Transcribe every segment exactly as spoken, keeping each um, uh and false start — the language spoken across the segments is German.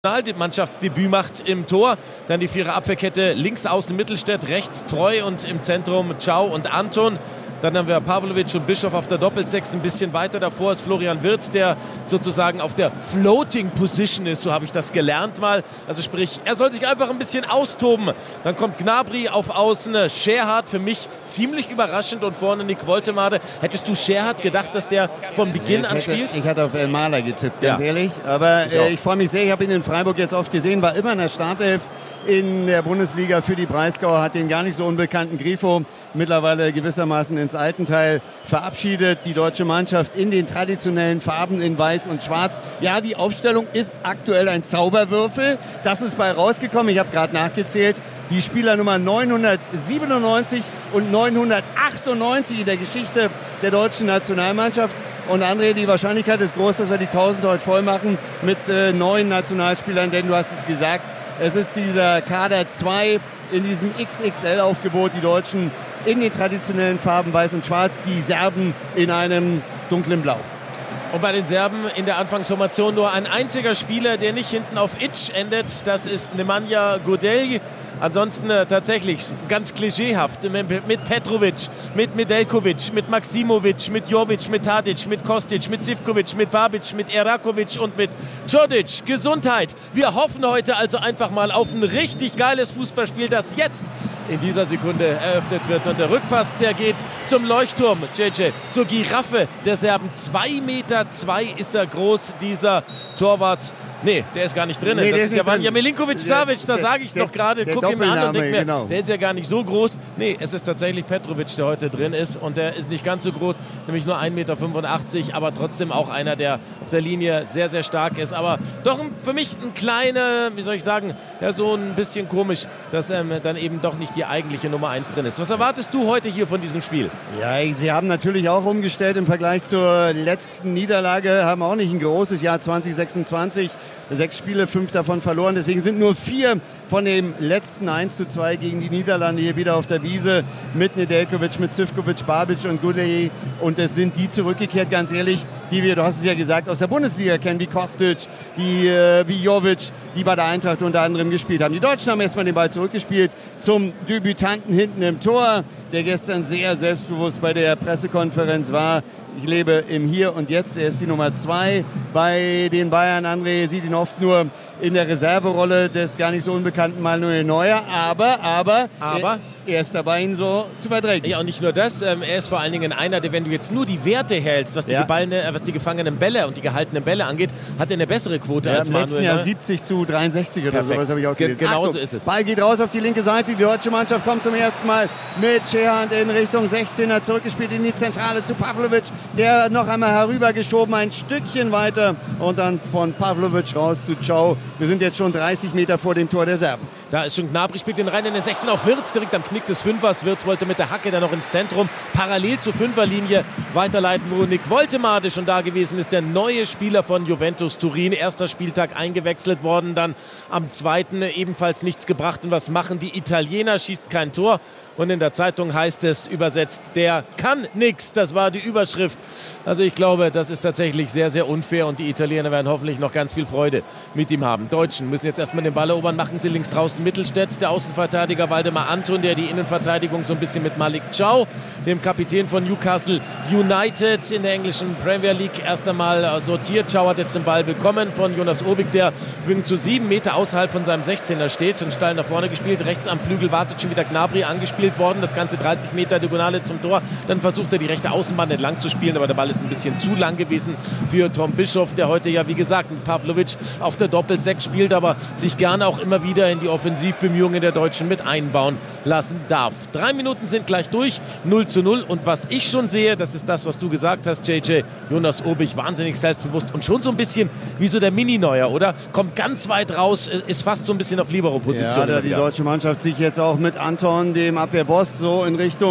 Mannschaftsdebüt macht im Tor. Dann die Vierer-Abwehrkette links außen Mittelstädt, rechts Treu und im Zentrum Ciao und Anton. Dann haben wir Pavlovic und Bischof auf der Doppelsechs. Ein bisschen weiter davor ist Florian Wirtz, der sozusagen auf der Floating Position ist. So habe ich das gelernt mal. Also sprich, er soll sich einfach ein bisschen austoben. Dann kommt Gnabry auf Außen. Scherhardt für mich ziemlich überraschend und vorne Nick Woltemade. Hättest du Scherhardt gedacht, dass der von Beginn an spielt? Ich hatte auf El Maler getippt, ganz ja. ehrlich. Aber ich, äh, ich freue mich sehr. Ich habe ihn in Freiburg jetzt oft gesehen. War immer in der Startelf in der Bundesliga für die Breisgauer. Hat den gar nicht so unbekannten Grifo mittlerweile gewissermaßen ins Altenteil verabschiedet. Die deutsche Mannschaft in den traditionellen Farben in Weiß und Schwarz. Ja, die Aufstellung ist aktuell ein Zauberwürfel. Das ist bei rausgekommen. Ich habe gerade nachgezählt. Die Spieler Nummer neunhundertsiebenundneunzig und neunhundertachtundneunzig in der Geschichte der deutschen Nationalmannschaft. Und André, die Wahrscheinlichkeit ist groß, dass wir die tausend heute voll machen mit äh, neuen Nationalspielern, denn du hast es gesagt, es ist dieser Kader zwei in diesem X X L-Aufgebot, die Deutschen in den traditionellen Farben Weiß und Schwarz, die Serben in einem dunklen Blau. Und bei den Serben in der Anfangsformation nur ein einziger Spieler, der nicht hinten auf Itch endet, das ist Nemanja Godelj. Ansonsten äh, tatsächlich ganz klischeehaft mit, mit Petrovic, mit Medelkovic, mit Maximovic, mit Jovic, mit Tadic, mit Kostic, mit Zivkovic, mit Babic, mit Erakovic und mit Čodić. Gesundheit. Wir hoffen heute also einfach mal auf ein richtig geiles Fußballspiel, das jetzt in dieser Sekunde eröffnet wird. Und der Rückpass, der geht zum Leuchtturm, J J, zur Giraffe der Serben. Zwei Meter zwei ist er groß, dieser Torwart. Nee, der ist gar nicht drin. Nee, das ist ist ja Vanja drin. Milinkovic-Savic, da sage ich doch gerade. Guck ihn mir an und denke mir, genau. Der ist ja gar nicht so groß. Nee, es ist tatsächlich Petrovic, der heute drin ist. Und der ist nicht ganz so groß, nämlich nur ein Meter fünfundachtzig, aber trotzdem auch einer, der auf der Linie sehr, sehr stark ist. Aber doch für mich ein kleiner, wie soll ich sagen, ja, so ein bisschen komisch, dass ähm, dann eben doch nicht die eigentliche Nummer eins drin ist. Was erwartest du heute hier von diesem Spiel? Ja, sie haben natürlich auch umgestellt im Vergleich zur letzten Niederlage, haben auch nicht ein großes Jahr zwanzig sechsundzwanzig. Sechs Spiele, fünf davon verloren. Deswegen sind nur vier von dem letzten eins zu zwei gegen die Niederlande hier wieder auf der Wiese mit Nedeljkovic, mit Zivkovic, Babic und Godelj. Und es sind die zurückgekehrt, ganz ehrlich, die wir, du hast es ja gesagt, aus der Bundesliga kennen, wie Kostic, die, äh, wie Jovic, die bei der Eintracht unter anderem gespielt haben. Die Deutschen haben erstmal den Ball zurückgespielt zum Debütanten hinten im Tor, der gestern sehr selbstbewusst bei der Pressekonferenz war. Ich lebe im Hier und Jetzt. Er ist die Nummer zwei bei den Bayern. André sieht ihn oft nur in der Reserverolle des gar nicht so unbekannten Manuel Neuer. Aber, aber, aber? Er, er ist dabei, ihn so zu verdrängen. Ja, und nicht nur das. Ähm, er ist vor allen Dingen einer, der, wenn du jetzt nur die Werte hältst, was die, ja. geballene, äh, was die gefangenen Bälle und die gehaltenen Bälle angeht, hat er eine bessere Quote ja, als im Manuel letzten Jahr Neuer. siebzig zu dreiundsechzig oder Perfekt. sowas habe ich auch gelesen. Ge genau Achtung, so ist es. Ball geht raus auf die linke Seite. Die deutsche Mannschaft kommt zum ersten Mal mit Scherhardt in Richtung sechzehner, zurückgespielt in die Zentrale zu Pavlovic, der noch einmal herübergeschoben, ein Stückchen weiter und dann von Pavlovic raus zu Ciao. Wir sind jetzt schon dreißig Meter vor dem Tor der Serben. Da ist schon Gnabry, spielt den rein in den sechzehn auf Wirtz, direkt am Knick des Fünfers. Wirtz wollte mit der Hacke dann noch ins Zentrum, parallel zur Fünferlinie weiterleiten, wo Nick Woltemade schon da gewesen ist, der neue Spieler von Juventus Turin. Erster Spieltag eingewechselt worden, dann am zweiten ebenfalls nichts gebracht. Und was machen die Italiener? Schießt kein Tor. Und in der Zeitung heißt es übersetzt, der kann nix. Das war die Überschrift. Also ich glaube, das ist tatsächlich sehr, sehr unfair und die Italiener werden hoffentlich noch ganz viel Freude mit ihm haben. Deutschen müssen jetzt erstmal den Ball erobern, machen sie links draußen Mittelstädt, der Außenverteidiger Waldemar Anton, der die Innenverteidigung so ein bisschen mit Malik Ciao, dem Kapitän von Newcastle United in der englischen Premier League, erst einmal sortiert. Ciao hat jetzt den Ball bekommen von Jonas Obik, der übrigens zu sieben Meter außerhalb von seinem sechzehner steht, schon steil nach vorne gespielt, rechts am Flügel wartet schon wieder Gnabry angespielt worden, das Ganze dreißig Meter Diagonale zum Tor. Dann versucht er die rechte Außenbahn entlang zu spielen, aber der Ball ist ein bisschen zu lang gewesen für Tom Bischof, der heute ja wie gesagt mit Pavlovic auf der Doppelsechs spielt, aber sich gerne auch immer wieder in die Offensivbemühungen der Deutschen mit einbauen lassen darf. Drei Minuten sind gleich durch, null zu null und was ich schon sehe, das ist das, was du gesagt hast, J J, Jonas Obik, wahnsinnig selbstbewusst und schon so ein bisschen wie so der Mini-Neuer, oder? Kommt ganz weit raus, ist fast so ein bisschen auf Libero-Position. Ja, da die deutsche Mannschaft sich jetzt auch mit Anton, dem Abwehrboss, so in Richtung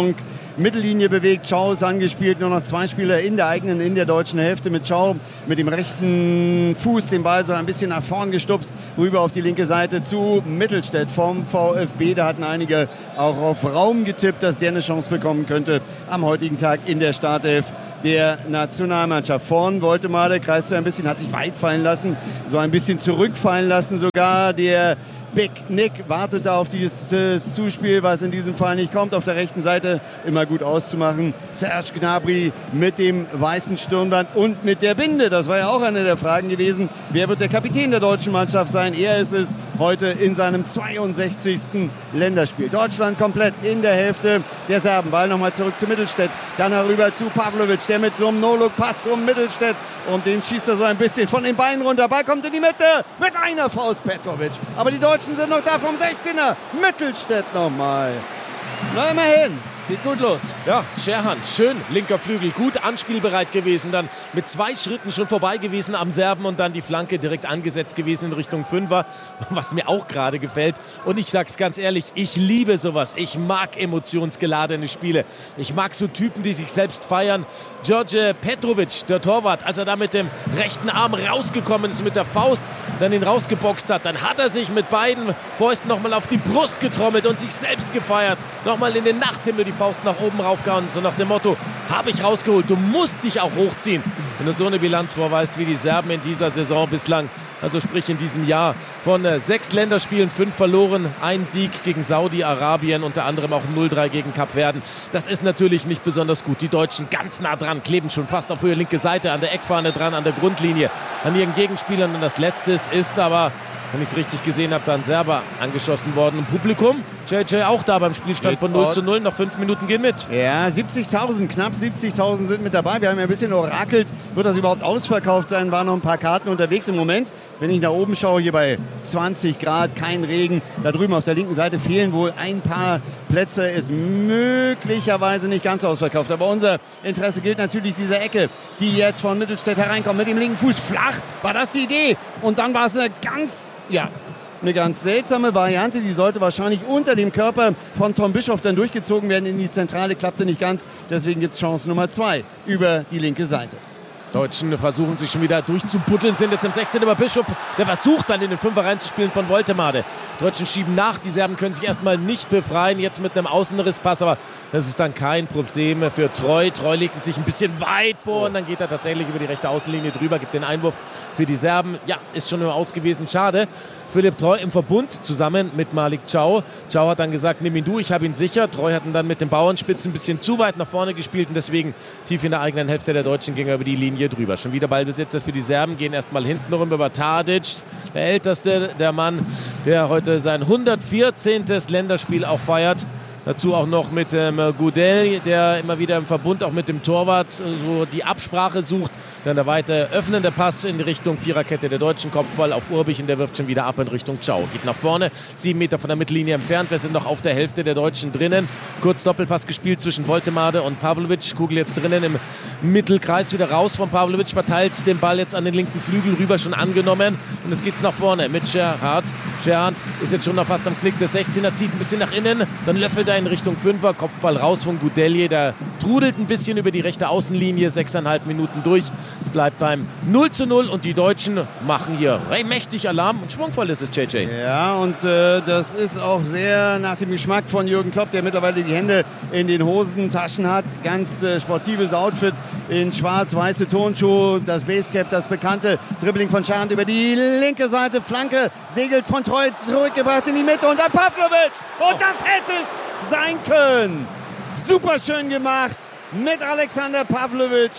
Mittellinie bewegt. Chao ist angespielt, nur noch zwei Spieler in der eigenen, in der deutschen Hälfte mit Chao mit dem rechten Fuß den Ball so ein bisschen nach vorn gestupst, rüber auf die linke Seite zu Mittelstädt vom VfB. Da hatten einige auch auf Raum getippt, dass der eine Chance bekommen könnte am heutigen Tag in der Startelf der Nationalmannschaft. Vorn wollte mal, der kreiste ein bisschen, hat sich weit fallen lassen, so ein bisschen zurückfallen lassen sogar. Der Big Nick wartet da auf dieses Zuspiel, was in diesem Fall nicht kommt. Auf der rechten Seite immer gut auszumachen. Serge Gnabry mit dem weißen Stirnband und mit der Binde. Das war ja auch eine der Fragen gewesen. Wer wird der Kapitän der deutschen Mannschaft sein? Er ist es heute in seinem zweiundsechzigsten Länderspiel. Deutschland komplett in der Hälfte der Serben. Ball nochmal zurück zu Mittelstädt. Dann herüber zu Pavlovic, der mit so einem No-Look-Pass um Mittelstädt. Und den schießt er so ein bisschen von den Beinen runter. Ball kommt in die Mitte mit einer Faust Petrovic. Aber die Deutschen sind noch da vom sechzehner. Mittelstädt nochmal. Na, immerhin. Geht gut los. Ja, Scherhan, schön, linker Flügel, gut anspielbereit gewesen, dann mit zwei Schritten schon vorbei gewesen am Serben und dann die Flanke direkt angesetzt gewesen in Richtung Fünfer, was mir auch gerade gefällt. Und ich sag's ganz ehrlich, ich liebe sowas. Ich mag emotionsgeladene Spiele. Ich mag so Typen, die sich selbst feiern. George Petrovic, der Torwart, als er da mit dem rechten Arm rausgekommen ist, mit der Faust dann ihn rausgeboxt hat, dann hat er sich mit beiden Fäusten nochmal auf die Brust getrommelt und sich selbst gefeiert. Nochmal in den Nachthimmel die Faust nach oben raufgehauen, so nach dem Motto, habe ich rausgeholt, du musst dich auch hochziehen. Wenn du so eine Bilanz vorweist wie die Serben in dieser Saison bislang, also sprich in diesem Jahr, von äh, sechs Länderspielen, fünf verloren, ein Sieg gegen Saudi-Arabien, unter anderem auch null drei gegen Kapverden. Das ist natürlich nicht besonders gut. Die Deutschen ganz nah dran, kleben schon fast auf ihre linke Seite, an der Eckfahne dran, an der Grundlinie, an ihren Gegenspielern. Und das Letzte ist aber, wenn ich es richtig gesehen habe, dann Serber angeschossen worden im Publikum. J J auch da beim Spielstand von null zu null. Noch fünf Minuten gehen mit. Ja, siebzigtausend, knapp siebzigtausend sind mit dabei. Wir haben ja ein bisschen orakelt. Wird das überhaupt ausverkauft sein? Waren noch ein paar Karten unterwegs im Moment. Wenn ich nach oben schaue, hier bei zwanzig Grad, kein Regen. Da drüben auf der linken Seite fehlen wohl ein paar Plätze. Ist möglicherweise nicht ganz ausverkauft. Aber unser Interesse gilt natürlich dieser Ecke, die jetzt von Mittelstädt hereinkommt. Mit dem linken Fuß flach. War das die Idee? Und dann war es eine ganz, ja, eine ganz seltsame Variante, die sollte wahrscheinlich unter dem Körper von Tom Bischoff dann durchgezogen werden in die Zentrale, klappte nicht ganz, deswegen gibt es Chance Nummer zwei über die linke Seite. Deutschen versuchen sich schon wieder durchzubuddeln, sind jetzt im sechzehnten aber Bischof, der versucht dann in den Fünfer reinzuspielen von Woltemade. Deutschen schieben nach, die Serben können sich erstmal nicht befreien, jetzt mit einem Außenrisspass, aber das ist dann kein Problem für Treu. Treu legt sich ein bisschen weit vor und dann geht er tatsächlich über die rechte Außenlinie drüber, gibt den Einwurf für die Serben. Ja, ist schon nur aus gewesen, schade. Philipp Treu im Verbund zusammen mit Malik Chao. Chao hat dann gesagt, nimm ihn du, ich habe ihn sicher. Treu hat ihn dann mit den Bauernspitzen ein bisschen zu weit nach vorne gespielt und deswegen tief in der eigenen Hälfte der Deutschen ging er über die Linie drüber. Schon wieder Ballbesitzer für die Serben, gehen erstmal hinten rum über Tadic, der älteste, der Mann, der heute sein hundertvierzehntes Länderspiel auch feiert. Dazu auch noch mit ähm, Gudel, der immer wieder im Verbund auch mit dem Torwart so die Absprache sucht. Dann der weite öffnende Pass in Richtung Viererkette der Deutschen, Kopfball auf Urbich und der wirft schon wieder ab in Richtung Chao. Geht nach vorne, sieben Meter von der Mittellinie entfernt. Wir sind noch auf der Hälfte der Deutschen drinnen. Kurz Doppelpass gespielt zwischen Woltemade und Pavlovic. Kugel jetzt drinnen im Mittelkreis, wieder raus von Pavlovic, verteilt den Ball jetzt an den linken Flügel rüber, schon angenommen. Und es geht's nach vorne mit Scherhard. Scherhard ist jetzt schon noch fast am Knick des sechzehner, zieht ein bisschen nach innen, dann löffelt er in Richtung Fünfer, Kopfball raus von Gudelier, der trudelt ein bisschen über die rechte Außenlinie, sechseinhalb Minuten durch. Es bleibt beim null zu null und die Deutschen machen hier mächtig Alarm und schwungvoll ist es, J J. Ja, und äh, das ist auch sehr nach dem Geschmack von Jürgen Klopp, der mittlerweile die Hände in den Hosentaschen hat. Ganz äh, sportives Outfit in schwarz-weiße Turnschuhe, das Basecap, das bekannte Dribbling von Schand über die linke Seite, Flanke segelt von Treu zurückgebracht in die Mitte und dann Pavlovic und das hätte es sein können. Super schön gemacht mit Alexander Pavlovic.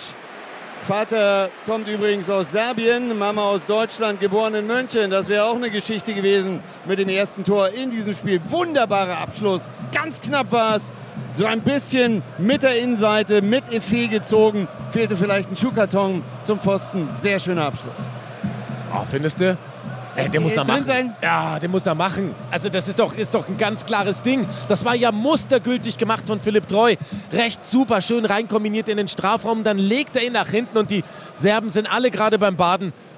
Vater kommt übrigens aus Serbien, Mama aus Deutschland, geboren in München. Das wäre auch eine Geschichte gewesen mit dem ersten Tor in diesem Spiel. Wunderbarer Abschluss, ganz knapp war es. So ein bisschen mit der Innenseite, mit Effet gezogen. Fehlte vielleicht ein Schuhkarton zum Pfosten. Sehr schöner Abschluss. Oh, findest du? Ey, der muss da machen. Sein? Ja, der muss da machen. Also das ist doch, ist doch ein ganz klares Ding. Das war ja mustergültig gemacht von Philipp Treu. Recht super, schön reinkombiniert in den Strafraum. Dann legt er ihn nach hinten und die Serben sind alle gerade beim Baden.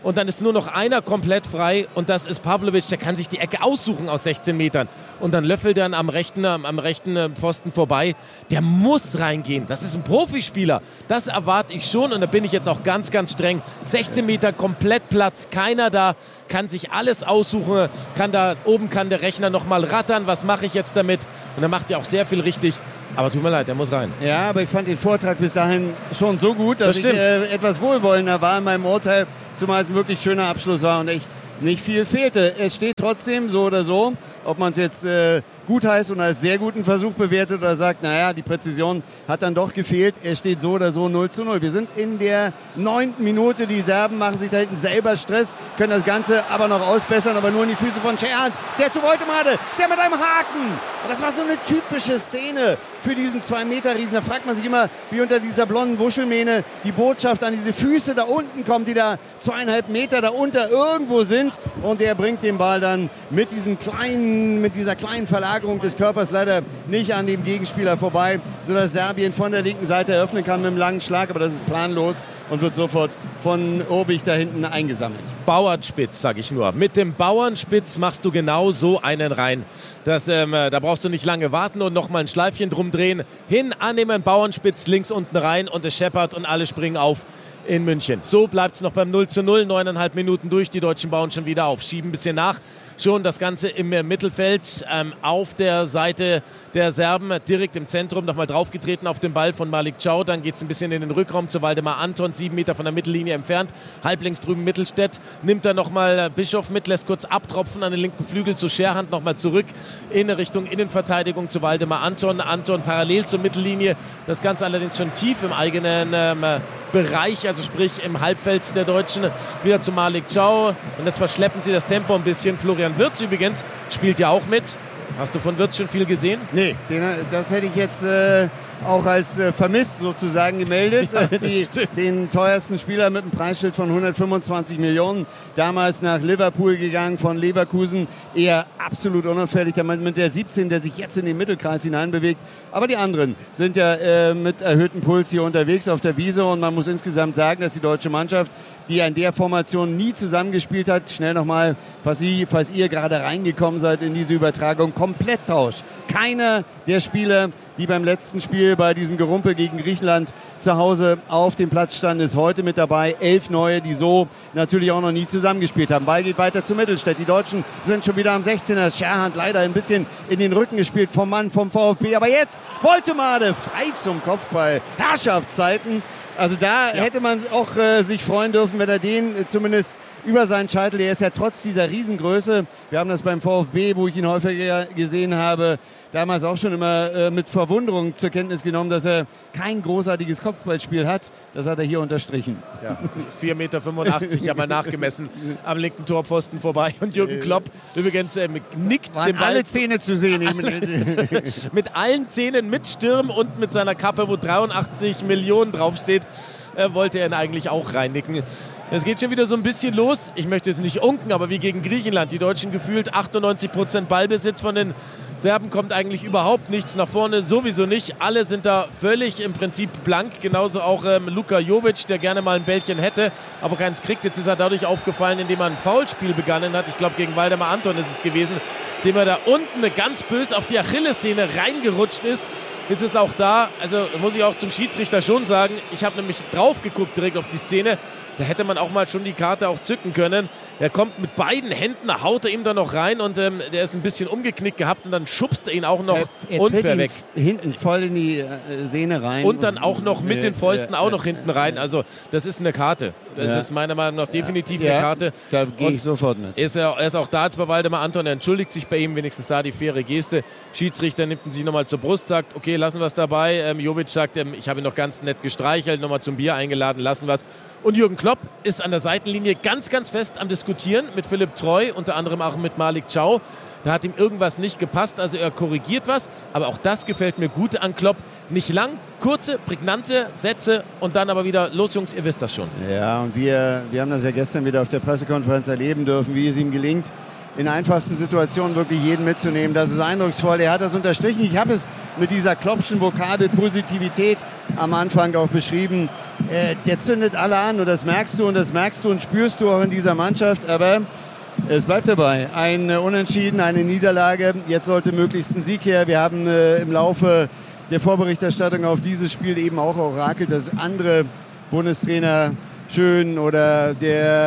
und dann ist nur noch einer komplett frei und das ist Pavlovic, der kann sich die Ecke aussuchen aus sechzehn Metern und dann löffelt er am rechten, am rechten Pfosten vorbei. Der muss reingehen, das ist ein Profispieler, das erwarte ich schon und da bin ich jetzt auch ganz, ganz streng. sechzehn Meter komplett Platz, keiner da, kann sich alles aussuchen, kann da oben kann der Rechner nochmal rattern, was mache ich jetzt damit? Und dann macht er auch sehr viel richtig. Aber tut mir leid, der muss rein. Ja, aber ich fand den Vortrag bis dahin schon so gut, dass das ich äh, etwas wohlwollender war in meinem Urteil, zumal es ein wirklich schöner Abschluss war und echt nicht viel fehlte. Es steht trotzdem so oder so, ob man es jetzt äh, gut heißt und als sehr guten Versuch bewertet oder sagt, naja, die Präzision hat dann doch gefehlt. Es steht so oder so null zu null. Wir sind in der neunten Minute. Die Serben machen sich da hinten selber Stress, können das Ganze aber noch ausbessern, aber nur in die Füße von Serhant. Der zu Woltemade, der mit einem Haken. Und das war so eine typische Szene für diesen zwei Meter Riesen. Da fragt man sich immer, wie unter dieser blonden Wuschelmähne die Botschaft an diese Füße da unten kommt, die da zweieinhalb Meter da unter irgendwo sind. Und der bringt den Ball dann mit diesem kleinen, mit dieser kleinen Verlagerung des Körpers leider nicht an dem Gegenspieler vorbei, sodass Serbien von der linken Seite eröffnen kann mit einem langen Schlag. Aber das ist planlos und wird sofort von Obich da hinten eingesammelt. Bauernspitz, sag ich nur. Mit dem Bauernspitz machst du genau so einen rein. Das, ähm, da brauchst du nicht lange warten und nochmal ein Schleifchen drum drehen. Hin, annehmen, Bauernspitz, links unten rein und es scheppert und alle springen auf in München. So bleibt es noch beim null zu null, neuneinhalb Minuten durch. Die Deutschen bauen schon wieder auf, schieben ein bisschen nach. Schon das Ganze im Mittelfeld, ähm, auf der Seite der Serben, direkt im Zentrum, nochmal draufgetreten auf den Ball von Malik Chow. Dann geht es ein bisschen in den Rückraum zu Waldemar Anton, sieben Meter von der Mittellinie entfernt. Halblinks drüben Mittelstädt, nimmt er nochmal Bischof mit, lässt kurz abtropfen an den linken Flügel zu Serhant, nochmal zurück in Richtung Innenverteidigung zu Waldemar Anton. Anton parallel zur Mittellinie, das Ganze allerdings schon tief im eigenen ähm, Bereich, also sprich im Halbfeld der Deutschen, wieder zu Malik Chow. Und jetzt verschleppen sie das Tempo ein bisschen. Florian Wirtz übrigens spielt ja auch mit. Hast du von Wirtz schon viel gesehen? Nee, den, das hätte ich jetzt äh, auch als äh, vermisst sozusagen gemeldet. Ja, Die, den teuersten Spieler mit einem Preisschild von hundertfünfundzwanzig Millionen. Damals nach Liverpool gegangen von Leverkusen. Eher absolut unauffällig. Der Mann mit der siebzehn, der sich jetzt in den Mittelkreis hineinbewegt. Aber die anderen sind ja äh, mit erhöhtem Puls hier unterwegs auf der Wiese. Und man muss insgesamt sagen, dass die deutsche Mannschaft, die in der Formation nie zusammengespielt hat, schnell nochmal, falls, Sie, falls ihr gerade reingekommen seid in diese Übertragung, komplett tauscht. Keiner der Spieler, die beim letzten Spiel bei diesem Gerumpel gegen Griechenland zu Hause auf dem Platz standen, ist heute mit dabei. Elf neue, die so natürlich auch noch nie zusammengespielt haben. Ball geht weiter zu Mittelstädt. Die Deutschen sind schon wieder am sechzehner. Serhant leider ein bisschen in den Rücken gespielt vom Mann vom VfB. Aber jetzt Woltemade frei zum Kopfball. Herrschaftszeiten. Also da ja. hätte man auch äh, sich freuen dürfen, wenn er den äh, zumindest über seinen Scheitel, der ist ja trotz dieser Riesengröße, wir haben das beim VfB, wo ich ihn häufiger gesehen habe, damals auch schon immer äh, mit Verwunderung zur Kenntnis genommen, dass er kein großartiges Kopfballspiel hat. Das hat er hier unterstrichen. Ja, vier Meter fünfundachtzig, ich habe mal nachgemessen, am linken Torpfosten vorbei. Und Jürgen Klopp übrigens äh, nickt Waren den Ball. alle Zähne zu sehen. Mit allen Zähnen, mit Stirn und mit seiner Kappe, wo dreiundachtzig Millionen draufsteht, äh, wollte er ihn eigentlich auch reinnicken. Es geht schon wieder so ein bisschen los. Ich möchte jetzt nicht unken, aber wie gegen Griechenland. Die Deutschen gefühlt achtundneunzig Prozent Ballbesitz, von den Serben kommt eigentlich überhaupt nichts nach vorne, sowieso nicht. Alle sind da völlig im Prinzip blank. Genauso auch ähm, Luka Jovic, der gerne mal ein Bällchen hätte, aber keins kriegt. Jetzt ist er dadurch aufgefallen, indem er ein Foulspiel begonnen hat. Ich glaube, gegen Waldemar Anton ist es gewesen, dem er da unten ganz böse auf die Achillessehne reingerutscht ist. Jetzt ist auch da, also muss ich auch zum Schiedsrichter schon sagen, ich habe nämlich drauf geguckt direkt auf die Szene. Da hätte man auch mal schon die Karte auch zücken können. Er kommt mit beiden Händen, haut er ihm da noch rein und ähm, der ist ein bisschen umgeknickt gehabt und dann schubst er ihn auch noch er, er unfair weg. Hinten voll in die äh, Sehne rein. Und dann auch noch mit äh, den Fäusten äh, auch noch hinten rein. Also das ist eine Karte. Das ja. ist meiner Meinung nach definitiv ja. eine Karte. Da gehe ich sofort mit. Ist er, er ist auch da jetzt bei Waldemar Anton. Er entschuldigt sich bei ihm, wenigstens da die faire Geste. Schiedsrichter nimmt ihn sich nochmal zur Brust, sagt, okay, lassen wir es dabei. Ähm, Jovic sagt, ähm, ich habe ihn noch ganz nett gestreichelt, nochmal zum Bier eingeladen, lassen wir es. Und Jürgen Klopp ist an der Seitenlinie ganz, ganz fest am Diskutieren mit Philipp Treu, unter anderem auch mit Malik Chow. Da hat ihm irgendwas nicht gepasst, also er korrigiert was. Aber auch das gefällt mir gut an Klopp. Nicht lang, kurze, prägnante Sätze und dann aber wieder, los Jungs, ihr wisst das schon. Ja, und wir, wir haben das ja gestern wieder auf der Pressekonferenz erleben dürfen, wie es ihm gelingt, in einfachsten Situationen wirklich jeden mitzunehmen. Das ist eindrucksvoll. Er hat das unterstrichen. Ich habe es mit dieser Kloppschen Vokabel Positivität am Anfang auch beschrieben. Äh, der zündet alle an und das merkst du und das merkst du und spürst du auch in dieser Mannschaft. Aber es bleibt dabei. Ein äh, Unentschieden, eine Niederlage. Jetzt sollte möglichst ein Sieg her. Wir haben äh, im Laufe der Vorberichterstattung auf dieses Spiel eben auch orakelt, dass andere Bundestrainer Schön oder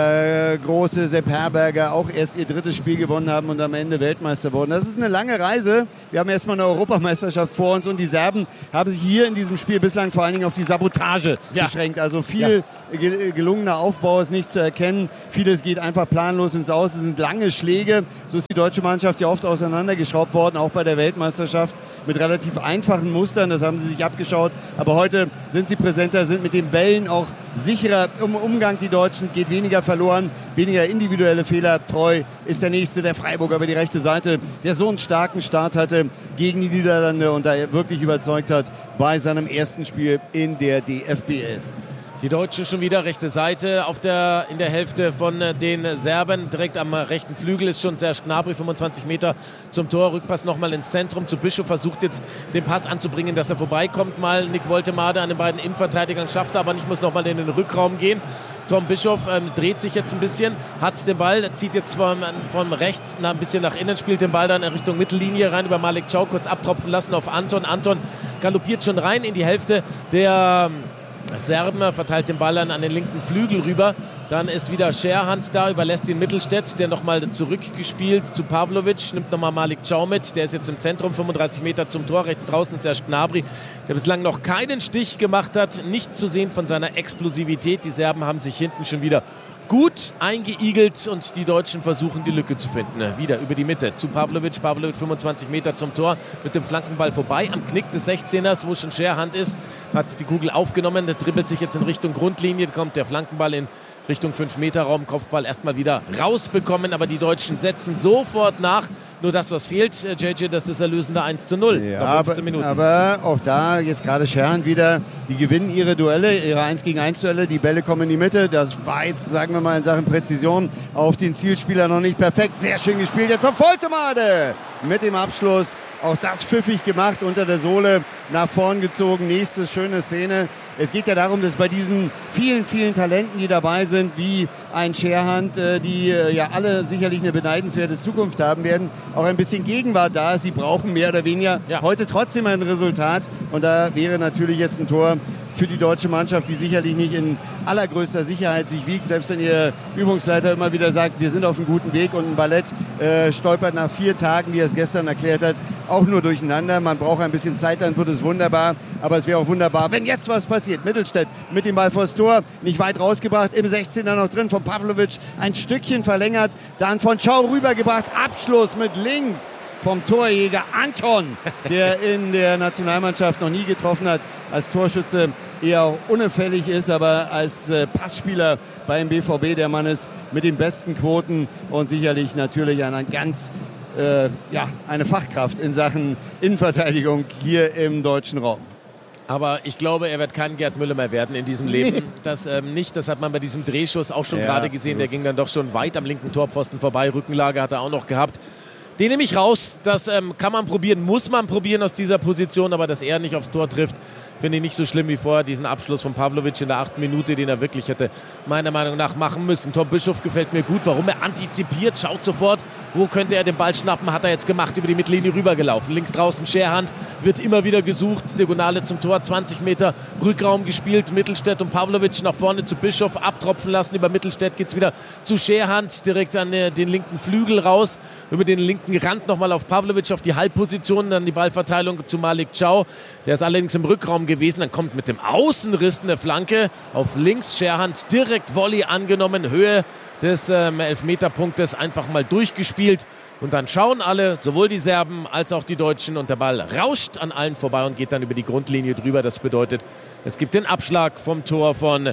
der große Sepp Herberger auch erst ihr drittes Spiel gewonnen haben und am Ende Weltmeister wurden. Das ist eine lange Reise. Wir haben erstmal eine Europameisterschaft vor uns und die Serben haben sich hier in diesem Spiel bislang vor allen Dingen auf die Sabotage ja. beschränkt. Also viel ja. gelungener Aufbau ist nicht zu erkennen. Vieles geht einfach planlos ins Aus. Es sind lange Schläge. So ist die deutsche Mannschaft ja oft auseinandergeschraubt worden, auch bei der Weltmeisterschaft mit relativ einfachen Mustern. Das haben sie sich abgeschaut. Aber heute sind sie präsenter, sind mit den Bällen auch sicherer im Umgang. Die Deutschen geht weniger verloren, weniger individuelle Fehler. Treu ist der nächste, der Freiburger über die rechte Seite, der so einen starken Start hatte gegen die Niederlande und da er wirklich überzeugt hat bei seinem ersten Spiel in der D F B elf. Die Deutschen schon wieder rechte Seite auf der, in der Hälfte von den Serben. Direkt am rechten Flügel ist schon Serge Gnabry, fünfundzwanzig Meter zum Tor. Rückpass nochmal ins Zentrum zu Bischof. Versucht jetzt den Pass anzubringen, dass er vorbeikommt. Mal Nick Woltemade an den beiden Innenverteidigern. Schafft er aber nicht, muss nochmal in den Rückraum gehen. Tom Bischof ähm, dreht sich jetzt ein bisschen, hat den Ball, zieht jetzt vom, vom rechts na, ein bisschen nach innen, spielt den Ball dann in Richtung Mittellinie rein über Malik Thiaw, kurz abtropfen lassen auf Anton. Anton galoppiert schon rein in die Hälfte der Serben, verteilt den Ball dann an den linken Flügel rüber. Dann ist wieder Scherhand da, überlässt den Mittelstädt, der nochmal zurückgespielt zu Pavlovic, nimmt nochmal Malik Thiaw mit, der ist jetzt im Zentrum, fünfunddreißig Meter zum Tor, rechts draußen ist Serge Gnabry, der bislang noch keinen Stich gemacht hat, nichts zu sehen von seiner Explosivität. Die Serben haben sich hinten schon wieder gut eingeigelt und die Deutschen versuchen, die Lücke zu finden. Wieder über die Mitte zu Pavlovic. Pavlovic fünfundzwanzig Meter zum Tor mit dem Flankenball vorbei am Knick des sechzehners, wo schon Scherhand ist. Hat die Kugel aufgenommen, der dribbelt sich jetzt in Richtung Grundlinie. Kommt der Flankenball in Richtung fünf Meter Raum, Kopfball erstmal wieder rausbekommen, aber die Deutschen setzen sofort nach. Nur das, was fehlt, J J, das ist das erlösende eins zu null. Ja, nach fünfzehn Minuten. Aber auch da jetzt gerade Scherhand wieder, die gewinnen ihre Duelle, ihre eins gegen eins Duelle, die Bälle kommen in die Mitte. Das war jetzt, sagen wir mal, in Sachen Präzision auf den Zielspieler noch nicht perfekt. Sehr schön gespielt, jetzt auf Woltemade mit dem Abschluss. Auch das pfiffig gemacht, unter der Sohle nach vorn gezogen. Nächste schöne Szene. Es geht ja darum, dass bei diesen vielen, vielen Talenten, die dabei sind, wie ein Scherhand, die ja alle sicherlich eine beneidenswerte Zukunft haben werden, auch ein bisschen Gegenwart da ist. Sie brauchen mehr oder weniger ja. heute trotzdem ein Resultat. Und da wäre natürlich jetzt ein Tor für die deutsche Mannschaft, die sicherlich nicht in allergrößter Sicherheit sich wiegt, selbst wenn ihr Übungsleiter immer wieder sagt, wir sind auf einem guten Weg und ein Ballett äh, stolpert nach vier Tagen, wie er es gestern erklärt hat, auch nur durcheinander. Man braucht ein bisschen Zeit, dann wird es wunderbar, aber es wäre auch wunderbar, wenn jetzt was passiert. Mittelstädt mit dem Ball vors Tor, nicht weit rausgebracht, im sechzehner noch drin, von Pavlovic ein Stückchen verlängert, dann von Thiaw rübergebracht, Abschluss mit links vom Torjäger Anton, der in der Nationalmannschaft noch nie getroffen hat, als Torschütze eher auch unauffällig ist, aber als äh, Passspieler beim B V B der Mann ist mit den besten Quoten und sicherlich natürlich eine ganz äh, ja, eine Fachkraft in Sachen Innenverteidigung hier im deutschen Raum. Aber ich glaube, er wird kein Gerd Müller mehr werden in diesem Leben. Nee. Das ähm, nicht, das hat man bei diesem Drehschuss auch schon ja, gerade gesehen. Absolut. Der ging dann doch schon weit am linken Torpfosten vorbei. Rückenlage hat er auch noch gehabt. Den nehme ich raus. Das ähm, kann man probieren, muss man probieren aus dieser Position. Aber dass er nicht aufs Tor trifft, finde ich nicht so schlimm wie vorher. Diesen Abschluss von Pavlovic in der achten Minute, den er wirklich hätte meiner Meinung nach machen müssen. Tom Bischof gefällt mir gut. Warum? Er antizipiert, schaut sofort, wo könnte er den Ball schnappen. Hat er jetzt gemacht, über die Mittellinie rübergelaufen. Links draußen Scherhand, wird immer wieder gesucht. Diagonale zum Tor, zwanzig Meter Rückraum gespielt. Mittelstädt und Pavlovic nach vorne zu Bischof, abtropfen lassen. Über Mittelstädt geht es wieder zu Scherhand, direkt an den linken Flügel raus. Über den linken Rand nochmal auf Pavlovic, auf die Halbposition. Dann die Ballverteilung zu Malik Thiaw. Der ist allerdings im Rückraum gewesen. Dann kommt mit dem Außenriss eine Flanke auf links. Scherhand direkt Volley angenommen. Höhe des ähm, Elfmeterpunktes einfach mal durchgespielt. Und dann schauen alle, sowohl die Serben als auch die Deutschen. Und der Ball rauscht an allen vorbei und geht dann über die Grundlinie drüber. Das bedeutet, es gibt den Abschlag vom Tor von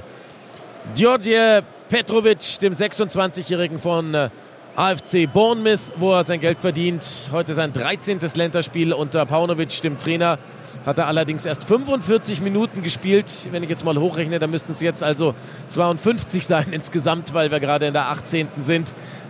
Đorđe Petrovic, dem sechsundzwanzigjährigen von äh, A F C Bournemouth, wo er sein Geld verdient. Heute sein dreizehntes Länderspiel unter Paunovic, dem Trainer. Hat er allerdings erst fünfundvierzig Minuten gespielt. Wenn ich jetzt mal hochrechne, dann müssten es jetzt also zweiundfünfzig sein insgesamt, weil wir gerade in der achtzehnten sind.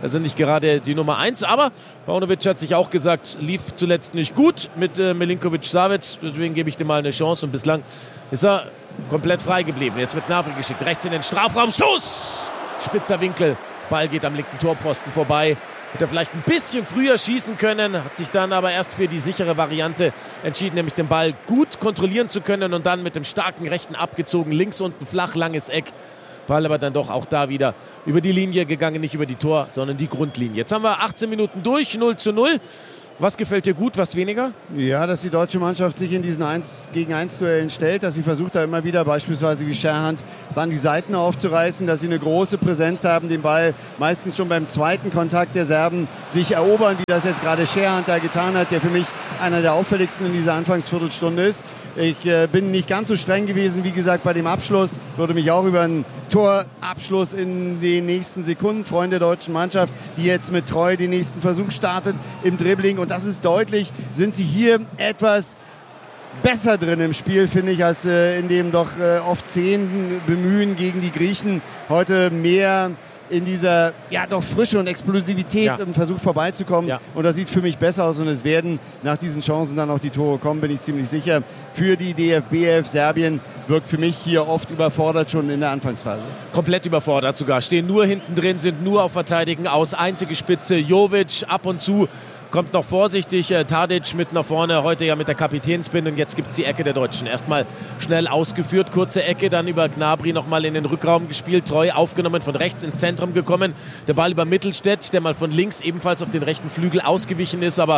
Also nicht gerade die Nummer eins, aber Paunovic hat sich auch gesagt, lief zuletzt nicht gut mit äh, Milinkovic-Savic, deswegen gebe ich dem mal eine Chance und bislang ist er komplett frei geblieben. Jetzt wird Gnabry geschickt, rechts in den Strafraum, Schuss! Spitzer Winkel, Ball geht am linken Torpfosten vorbei. Hätte er vielleicht ein bisschen früher schießen können, hat sich dann aber erst für die sichere Variante entschieden, nämlich den Ball gut kontrollieren zu können und dann mit dem starken rechten abgezogen, links unten flach, langes Eck. Ball aber dann doch auch da wieder über die Linie gegangen, nicht über die Tor, sondern die Grundlinie. Jetzt haben wir achtzehn Minuten durch, null zu null. Was gefällt dir gut, was weniger? Ja, dass die deutsche Mannschaft sich in diesen eins gegen eins Duellen stellt, dass sie versucht da immer wieder beispielsweise wie Scherhand dann die Seiten aufzureißen, dass sie eine große Präsenz haben, den Ball meistens schon beim zweiten Kontakt der Serben sich erobern, wie das jetzt gerade Scherhand da getan hat, der für mich einer der auffälligsten in dieser Anfangsviertelstunde ist. Ich äh, bin nicht ganz so streng gewesen, wie gesagt, bei dem Abschluss. Würde mich auch über einen Torabschluss in den nächsten Sekunden freuen der deutschen Mannschaft, die jetzt mit Treu den nächsten Versuch startet im Dribbling. Und das ist deutlich, sind sie hier etwas besser drin im Spiel, finde ich, als äh, in dem doch äh, oft zehn Bemühen gegen die Griechen. Heute mehr in dieser, ja, doch Frische und Explosivität ja. im Versuch vorbeizukommen. Ja. Und das sieht für mich besser aus und es werden nach diesen Chancen dann auch die Tore kommen, bin ich ziemlich sicher. Für die D F B elf Serbien wirkt für mich hier oft überfordert schon in der Anfangsphase. Komplett überfordert sogar. Stehen nur hinten drin, sind nur auf Verteidigen aus. Einzige Spitze Jovic ab und zu. Kommt noch vorsichtig, äh, Tadic mit nach vorne, heute ja mit der Kapitänsbinde und jetzt gibt es die Ecke der Deutschen. Erstmal schnell ausgeführt, kurze Ecke, dann über Gnabry nochmal in den Rückraum gespielt, Treu aufgenommen, von rechts ins Zentrum gekommen. Der Ball über Mittelstädt, der mal von links ebenfalls auf den rechten Flügel ausgewichen ist, aber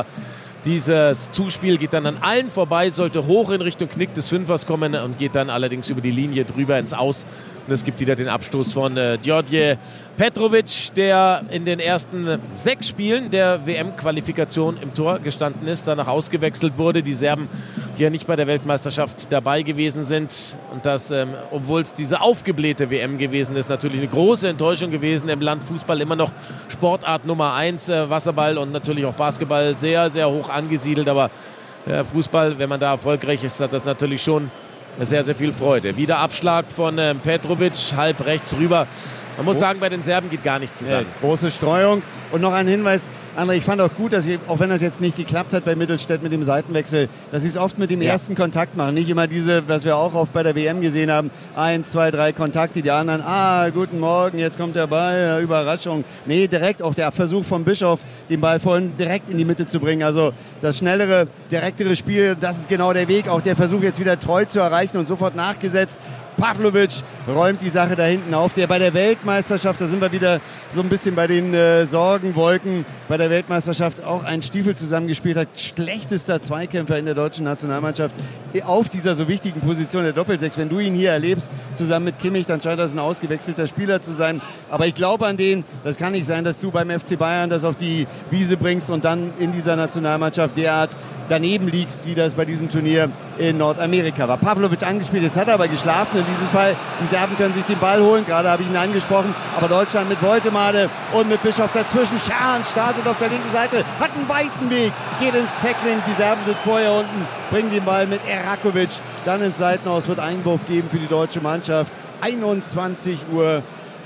dieses Zuspiel geht dann an allen vorbei, sollte hoch in Richtung Knick des Fünfers kommen und geht dann allerdings über die Linie drüber ins Aus. Und es gibt wieder den Abstoß von äh, Đorđe Petrovic, der in den ersten sechs Spielen der W M-Qualifikation im Tor gestanden ist, danach ausgewechselt wurde. Die Serben, die ja nicht bei der Weltmeisterschaft dabei gewesen sind. Und das, ähm, obwohl es diese aufgeblähte W M gewesen ist, natürlich eine große Enttäuschung gewesen. Im Land Fußball immer noch Sportart Nummer eins, äh, Wasserball und natürlich auch Basketball sehr, sehr hoch angesiedelt. Aber äh, Fußball, wenn man da erfolgreich ist, hat das natürlich schon sehr, sehr viel Freude. Wieder Abschlag von ähm, Petrovic, halb rechts rüber. Man muss sagen, bei den Serben geht gar nichts zusammen. Ja, große Streuung. Und noch ein Hinweis, André, ich fand auch gut, dass sie, auch wenn das jetzt nicht geklappt hat bei Mittelstädt mit dem Seitenwechsel, dass sie es oft mit dem ja. ersten Kontakt machen. Nicht immer diese, was wir auch oft bei der W M gesehen haben, eins, zwei, drei Kontakte, die anderen, ah, guten Morgen, jetzt kommt der Ball, Überraschung. Nee, direkt auch der Versuch von Bischof, den Ball vorhin direkt in die Mitte zu bringen. Also das schnellere, direktere Spiel, das ist genau der Weg. Auch der Versuch jetzt wieder Treu zu erreichen und sofort nachgesetzt. Pavlovic räumt die Sache da hinten auf, der bei der Weltmeisterschaft, da sind wir wieder so ein bisschen bei den äh, Sorgenwolken, bei der Weltmeisterschaft auch einen Stiefel zusammengespielt hat. Schlechtester Zweikämpfer in der deutschen Nationalmannschaft auf dieser so wichtigen Position der Doppelsechs. Wenn du ihn hier erlebst, zusammen mit Kimmich, dann scheint das ein ausgewechselter Spieler zu sein. Aber ich glaube an den, das kann nicht sein, dass du beim F C Bayern das auf die Wiese bringst und dann in dieser Nationalmannschaft derart daneben liegst, wie das bei diesem Turnier in Nordamerika war. Pavlovic angespielt, jetzt hat er aber geschlafen in diesem Fall. Die Serben können sich den Ball holen, gerade habe ich ihn angesprochen, aber Deutschland mit Woltemade und mit Bischof dazwischen. Scherhand startet auf der linken Seite, hat einen weiten Weg, geht ins Tackling, die Serben sind vorher unten, bringen den Ball mit Erakovic dann ins Seitenhaus, wird Einwurf geben für die deutsche Mannschaft. einundzwanzig Uhr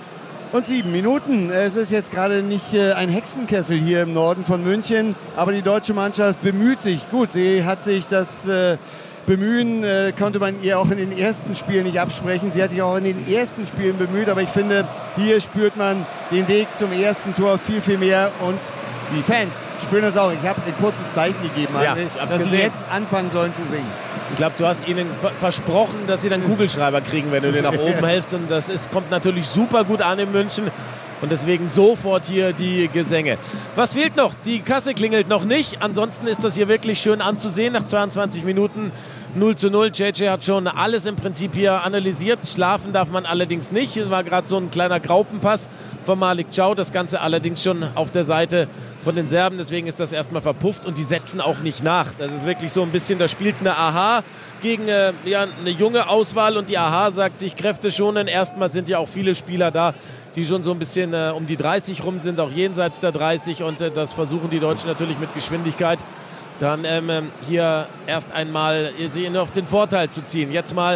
und sieben Minuten. Es ist jetzt gerade nicht äh, ein Hexenkessel hier im Norden von München, aber die deutsche Mannschaft bemüht sich. Gut, sie hat sich das äh, Bemühen, äh, konnte man ihr auch in den ersten Spielen nicht absprechen. Sie hat sich auch in den ersten Spielen bemüht, aber ich finde, hier spürt man den Weg zum ersten Tor viel, viel mehr und die Fans spüren das auch. Ich habe ein kurzes Zeichen gegeben, ja, André, dass gesehen. sie jetzt anfangen sollen zu singen. Ich glaube, du hast ihnen versprochen, dass sie dann Kugelschreiber kriegen, wenn du den nach oben hältst. Und das ist, kommt natürlich super gut an in München. Und deswegen sofort hier die Gesänge. Was fehlt noch? Die Kasse klingelt noch nicht. Ansonsten ist das hier wirklich schön anzusehen. Nach zweiundzwanzig Minuten null zu null. J J hat schon alles im Prinzip hier analysiert. Schlafen darf man allerdings nicht. Es war gerade so ein kleiner Graupenpass von Malik Ćao. Das Ganze allerdings schon auf der Seite von den Serben. Deswegen ist das erstmal verpufft und die setzen auch nicht nach. Das ist wirklich so ein bisschen, da spielt eine Aha gegen äh, ja, eine junge Auswahl und die Aha sagt sich Kräfte schonen. Erstmal sind ja auch viele Spieler da, die schon so ein bisschen äh, um die dreißig rum sind, auch jenseits der dreißig und äh, das versuchen die Deutschen natürlich mit Geschwindigkeit dann ähm, hier erst einmal sie auf den Vorteil zu ziehen. Jetzt mal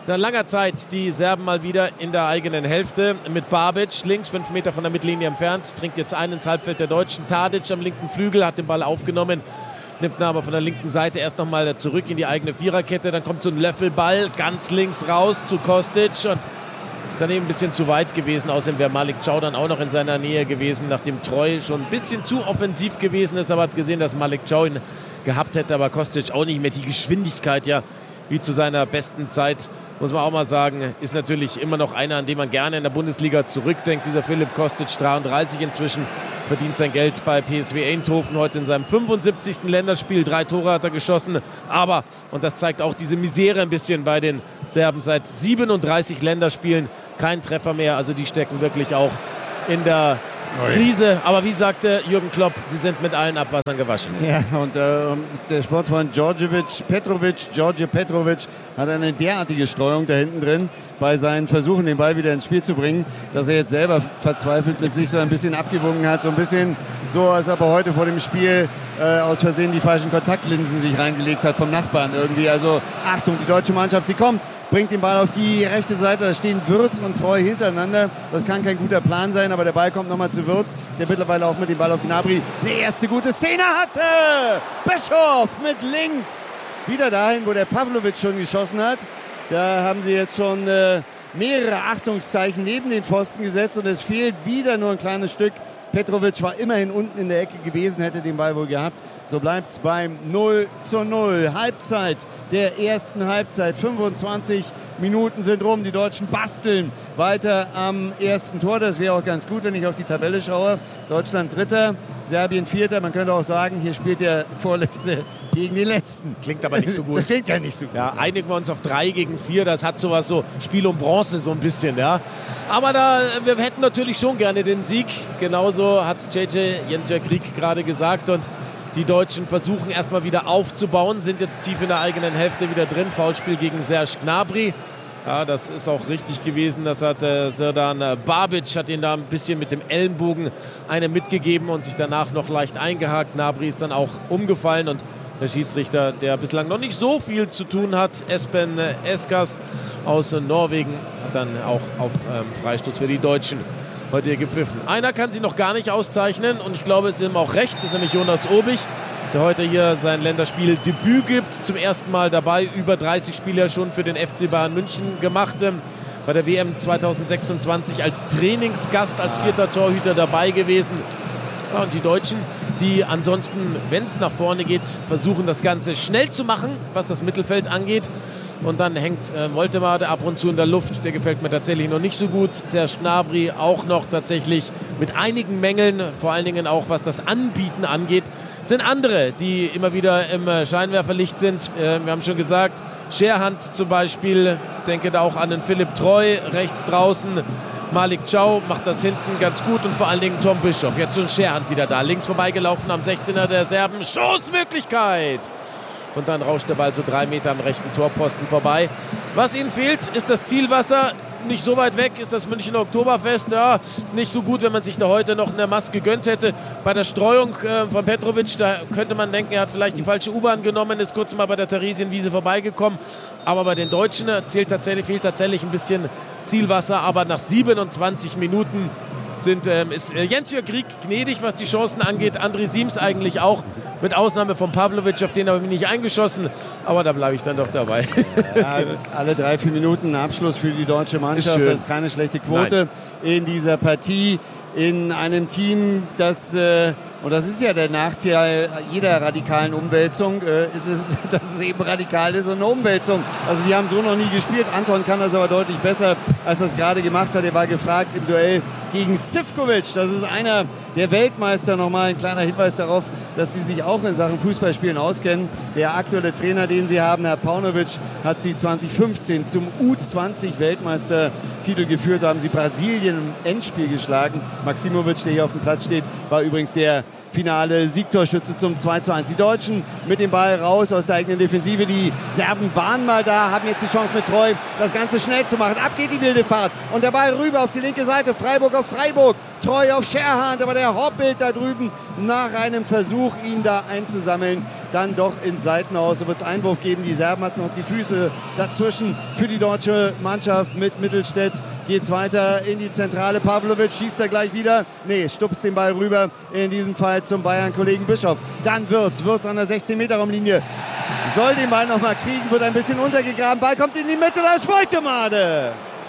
Seit langer Zeit die Serben mal wieder in der eigenen Hälfte mit Babic links, fünf Meter von der Mittellinie entfernt, trinkt jetzt ein ins Halbfeld der Deutschen. Tadic am linken Flügel hat den Ball aufgenommen, nimmt ihn aber von der linken Seite erst nochmal zurück in die eigene Viererkette. Dann kommt so ein Löffelball ganz links raus zu Kostic und ist dann eben ein bisschen zu weit gewesen. Außerdem wäre Malik Thiaw dann auch noch in seiner Nähe gewesen, nachdem Treu schon ein bisschen zu offensiv gewesen ist. Aber hat gesehen, dass Malik Thiaw ihn gehabt hätte, aber Kostic auch nicht mehr die Geschwindigkeit, ja, wie zu seiner besten Zeit, muss man auch mal sagen, ist natürlich immer noch einer, an den man gerne in der Bundesliga zurückdenkt. Dieser Filip Kostic, dreiunddreißig inzwischen, verdient sein Geld bei P S V Eindhoven, heute in seinem fünfundsiebzigsten Länderspiel. Drei Tore hat er geschossen, aber, und das zeigt auch diese Misere ein bisschen bei den Serben, seit siebenunddreißig Länderspielen kein Treffer mehr. Also die stecken wirklich auch in der Krise, aber wie sagte Jürgen Klopp, sie sind mit allen Abwassern gewaschen. Ja, und äh, der Sportfreund Djordjevic Petrovic, Djordje Petrovic, hat eine derartige Streuung da hinten drin bei seinen Versuchen, den Ball wieder ins Spiel zu bringen, dass er jetzt selber verzweifelt mit sich so ein bisschen abgewogen hat. So ein bisschen so, als ob er heute vor dem Spiel äh, aus Versehen die falschen Kontaktlinsen sich reingelegt hat vom Nachbarn irgendwie. Also Achtung, die deutsche Mannschaft, sie kommt, bringt den Ball auf die rechte Seite, da stehen Würz und Treu hintereinander. Das kann kein guter Plan sein, aber der Ball kommt nochmal zu Würz, der mittlerweile auch mit dem Ball auf Gnabry eine erste gute Szene hatte. Bischof mit links, wieder dahin, wo der Pavlovic schon geschossen hat. Da haben sie jetzt schon äh, mehrere Achtungszeichen neben den Pfosten gesetzt und es fehlt wieder nur ein kleines Stück. Petrovic war immerhin unten in der Ecke gewesen, hätte den Ball wohl gehabt. So bleibt es beim null zu null. Halbzeit der ersten Halbzeit. fünfundzwanzig Minuten sind rum. Die Deutschen basteln weiter am ersten Tor. Das wäre auch ganz gut, wenn ich auf die Tabelle schaue. Deutschland Dritter, Serbien Vierter. Man könnte auch sagen, hier spielt der Vorletzte gegen den Letzten. Klingt aber nicht so gut. Das klingt ja nicht so gut. Ja, einigen wir uns auf drei gegen vier. Das hat sowas so Spiel um Bronze so ein bisschen. Ja. Aber da, wir hätten natürlich schon gerne den Sieg. Genauso hat es J J Jens-Jörg Krieg gerade gesagt. Und die Deutschen versuchen erstmal wieder aufzubauen, sind jetzt tief in der eigenen Hälfte wieder drin. Foulspiel gegen Serge Gnabry. Ja, das ist auch richtig gewesen. Das hat äh, Serdar Babic, hat ihn da ein bisschen mit dem Ellenbogen eine mitgegeben und sich danach noch leicht eingehakt. Gnabry ist dann auch umgefallen und der Schiedsrichter, der bislang noch nicht so viel zu tun hat, Espen Eskas aus Norwegen, hat dann auch auf ähm, Freistoß für die Deutschen heute hier gepfiffen. Einer kann sich noch gar nicht auszeichnen und ich glaube, es ist ihm auch recht, das ist nämlich Jonas Obich, der heute hier sein Länderspieldebüt gibt. Zum ersten Mal dabei, über dreißig Spiele schon für den F C Bayern München gemacht. Bei der W M zweitausendsechsundzwanzig als Trainingsgast, als vierter Torhüter dabei gewesen. Ja, und die Deutschen, die ansonsten, wenn es nach vorne geht, versuchen das Ganze schnell zu machen, was das Mittelfeld angeht. Und dann hängt äh, Woltemade ab und zu in der Luft. Der gefällt mir tatsächlich noch nicht so gut. Serge Gnabry auch noch tatsächlich mit einigen Mängeln, vor allen Dingen auch was das Anbieten angeht, sind andere, die immer wieder im äh, Scheinwerferlicht sind. Äh, wir haben schon gesagt, Scherhand zum Beispiel, denke da auch an den Philipp Treu, rechts draußen. Malik Thiaw macht das hinten ganz gut und vor allen Dingen Tom Bischof. Jetzt schon Scherhand wieder da, links vorbeigelaufen am sechzehner der Serben. Schussmöglichkeit! Und dann rauscht der Ball so drei Meter am rechten Torpfosten vorbei. Was ihnen fehlt, ist das Zielwasser. Nicht so weit weg ist das Münchner Oktoberfest. Ja, ist nicht so gut, wenn man sich da heute noch eine Maske gegönnt hätte. Bei der Streuung äh, von Petrovic, da könnte man denken, er hat vielleicht die falsche U-Bahn genommen, ist kurz mal bei der Theresienwiese vorbeigekommen. Aber bei den Deutschen zählt tatsächlich, fehlt tatsächlich ein bisschen Zielwasser. Aber nach siebenundzwanzig Minuten sind, ähm, ist äh, Jens-Jörg Krieg gnädig, was die Chancen angeht. André Siems eigentlich auch. Mit Ausnahme von Pavlovic, auf den habe ich mich nicht eingeschossen. Aber da bleibe ich dann doch dabei. Ja, alle drei, vier Minuten Abschluss für die deutsche Mannschaft. Ist das ist keine schlechte Quote. Nein. In dieser Partie. In einem Team, das, äh, und das ist ja der Nachteil jeder radikalen Umwälzung, äh, ist es, dass es eben radikal ist und eine Umwälzung. Also die haben so noch nie gespielt. Anton kann das aber deutlich besser, als das gerade gemacht hat. Er war gefragt im Duell gegen Sivkovic. Das ist einer der Weltmeister. Nochmal ein kleiner Hinweis darauf, dass sie sich auch in Sachen Fußballspielen auskennen. Der aktuelle Trainer, den sie haben, Herr Paunovic, hat sie zwanzig fünfzehn zum U zwanzig Weltmeistertitel geführt. Da haben sie Brasilien im Endspiel geschlagen. Maximovic, der hier auf dem Platz steht, war übrigens der finale Siegtorschütze zum zwei zu eins. Die Deutschen mit dem Ball raus aus der eigenen Defensive. Die Serben waren mal da, haben jetzt die Chance mit Treu, das Ganze schnell zu machen. Ab geht die wilde Fahrt und der Ball rüber auf die linke Seite. Freiburg auf Freiburg, Treu auf Scherhand, aber der hoppelt da drüben nach einem Versuch, ihn da einzusammeln. dann doch ins Seitenhaus. So wird es Einwurf geben. Die Serben hatten noch die Füße dazwischen für die deutsche Mannschaft mit Mittelstädt. Geht es weiter in die Zentrale. Pavlovic schießt er gleich wieder. Nee, stupst den Ball rüber. In diesem Fall zum Bayern-Kollegen Bischof. Dann Wirtz. Wirtz an der sechzehn-Meter-Raumlinie. Soll den Ball noch mal kriegen. Wird ein bisschen untergegraben. Ball kommt in die Mitte. Da ist Voigtemade.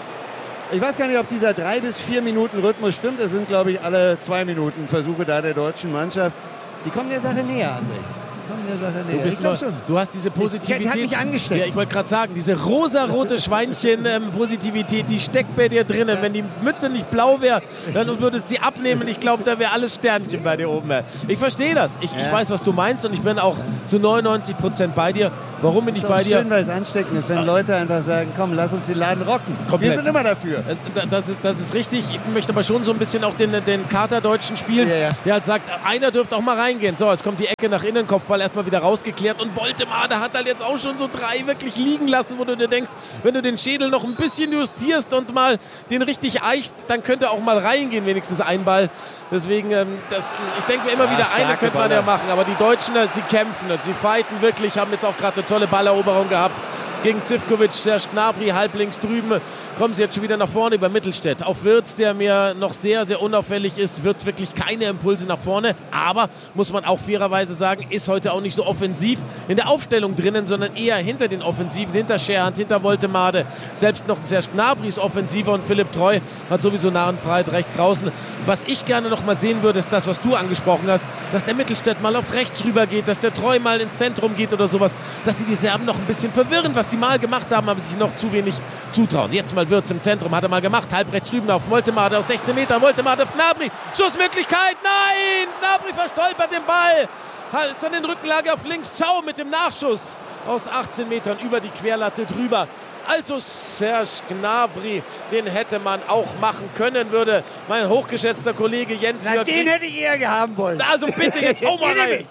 Ich weiß gar nicht, ob dieser drei bis vier Minuten Rhythmus stimmt. Es sind, glaube ich, alle zwei Minuten Versuche da der deutschen Mannschaft. Sie kommen der Sache näher, André. Sie kommen der Sache näher. Du, bist ich glaube schon. Du hast diese Positivität. Die hat mich angesteckt. Ja, ich wollte gerade sagen, diese rosarote Schweinchen-Positivität, ähm, die steckt bei dir drinnen. Wenn die Mütze nicht blau wäre, dann würdest du sie abnehmen. Ich glaube, da wäre alles Sternchen bei dir oben. Ich verstehe das. Ich, ja. ich weiß, was du meinst und ich bin auch zu neunundneunzig Prozent bei dir. Warum bin ich bei dir? Das ist schön, weil es ansteckend ist, wenn Ach. Leute einfach sagen, komm, lass uns den Laden rocken. Komplett. Wir sind immer dafür. Das ist, das ist richtig. Ich möchte aber schon so ein bisschen auch den, den Kater-Deutschen spielen, ja, ja. der halt sagt, einer dürfte auch mal reingehen. So, jetzt kommt die Ecke nach innen, Kopfball erstmal wieder rausgeklärt und Voigtemade hat halt jetzt auch schon so drei wirklich liegen lassen, wo du dir denkst, wenn du den Schädel noch ein bisschen justierst und mal den richtig eichst, dann könnte auch mal reingehen, wenigstens ein Ball. Deswegen, ähm, das, ich denke mir immer ja, wieder, eine könnte man ja machen, aber die Deutschen, sie kämpfen, sie fighten wirklich, haben jetzt auch gerade eine tolle Balleroberung gehabt. Gegen Zivkovic, Serge Gnabry, halblinks drüben, kommen sie jetzt schon wieder nach vorne über Mittelstädt. Auf Wirtz, der mir noch sehr, sehr unauffällig ist, Wirtz wirklich keine Impulse nach vorne, aber, muss man auch fairerweise sagen, ist heute auch nicht so offensiv in der Aufstellung drinnen, sondern eher hinter den Offensiven, hinter Scherhand, hinter Voigtemade. Selbst noch Serge Gnabry ist offensiver und Philipp Treu hat sowieso Narrenfreiheit rechts draußen. Was ich gerne noch mal sehen würde, ist das, was du angesprochen hast, dass der Mittelstädt mal auf rechts rüber geht, dass der Treu mal ins Zentrum geht oder sowas, dass sie die Serben noch ein bisschen verwirren, was sie mal gemacht haben, aber sich noch zu wenig zutrauen. Jetzt mal Wirtz im Zentrum, hat er mal gemacht, halb rechts rüben auf Voigtemade aus sechzehn Metern, Voigtemade auf Gnabry, Schussmöglichkeit, nein! Gnabry verstolpert den Ball, ist dann in Rückenlage auf links, ciao mit dem Nachschuss aus achtzehn Metern über die Querlatte drüber. Also Serge Gnabry, den hätte man auch machen können, würde mein hochgeschätzter Kollege Jens Na, den hätte ich eher haben wollen. Also bitte, jetzt hau mal rein.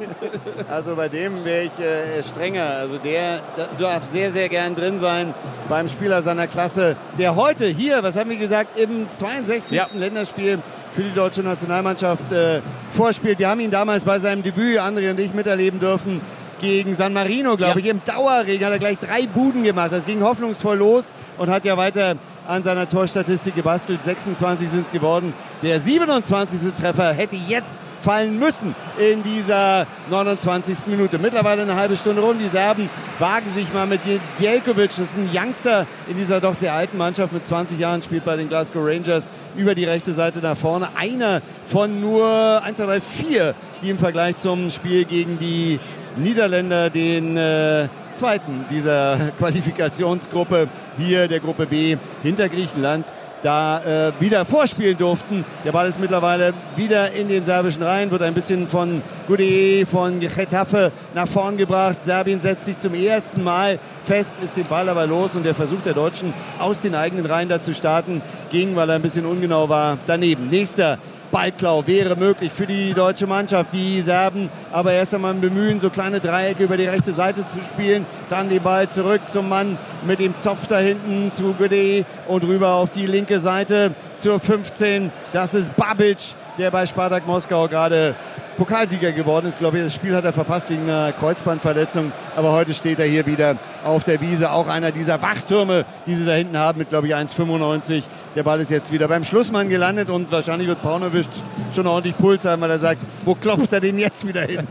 Also bei dem wäre ich äh, strenger. Also der, der darf sehr, sehr gern drin sein beim Spieler seiner Klasse, der heute hier, was haben wir gesagt, im zweiundsechzigsten Ja. Länderspiel für die deutsche Nationalmannschaft äh, vorspielt. Wir haben ihn damals bei seinem Debüt, André und ich, miterleben dürfen. Gegen San Marino, glaube ja. ich, im Dauerregen hat er gleich drei Buden gemacht. Das ging hoffnungsvoll los und hat ja weiter an seiner Torstatistik gebastelt. sechsundzwanzig sind es geworden. Der siebenundzwanzigste Treffer hätte jetzt fallen müssen in dieser neunundzwanzigsten Minute. Mittlerweile eine halbe Stunde rum. Die Serben wagen sich mal mit Djelkovic, das ist ein Youngster in dieser doch sehr alten Mannschaft mit zwanzig Jahren, spielt bei den Glasgow Rangers, über die rechte Seite nach vorne. Einer von nur eins, zwei, drei, vier, die im Vergleich zum Spiel gegen die Niederländer den äh, zweiten dieser Qualifikationsgruppe, hier der Gruppe B hinter Griechenland, da äh, wieder vorspielen durften. Der Ball ist mittlerweile wieder in den serbischen Reihen, wird ein bisschen von Gude, von Getafe nach vorn gebracht. Serbien setzt sich zum ersten Mal fest, ist den Ball aber los und der Versuch der Deutschen aus den eigenen Reihen da zu starten ging, weil er ein bisschen ungenau war, daneben. Nächster Ballklau wäre möglich für die deutsche Mannschaft. Die Serben aber erst einmal bemühen, so kleine Dreiecke über die rechte Seite zu spielen. Dann den Ball zurück zum Mann mit dem Zopf da hinten zu Gude und rüber auf die linke Seite zur fünfzehn. Das ist Babic, der bei Spartak Moskau gerade Pokalsieger geworden ist. Ich glaube, das Spiel hat er verpasst wegen einer Kreuzbandverletzung. Aber heute steht er hier wieder auf der Wiese. Auch einer dieser Wachtürme, die sie da hinten haben, mit, glaube ich, eins fünfundneunzig. Der Ball ist jetzt wieder beim Schlussmann gelandet und wahrscheinlich wird Paunovic schon ordentlich Puls haben, weil er sagt, wo klopft er den jetzt wieder hin?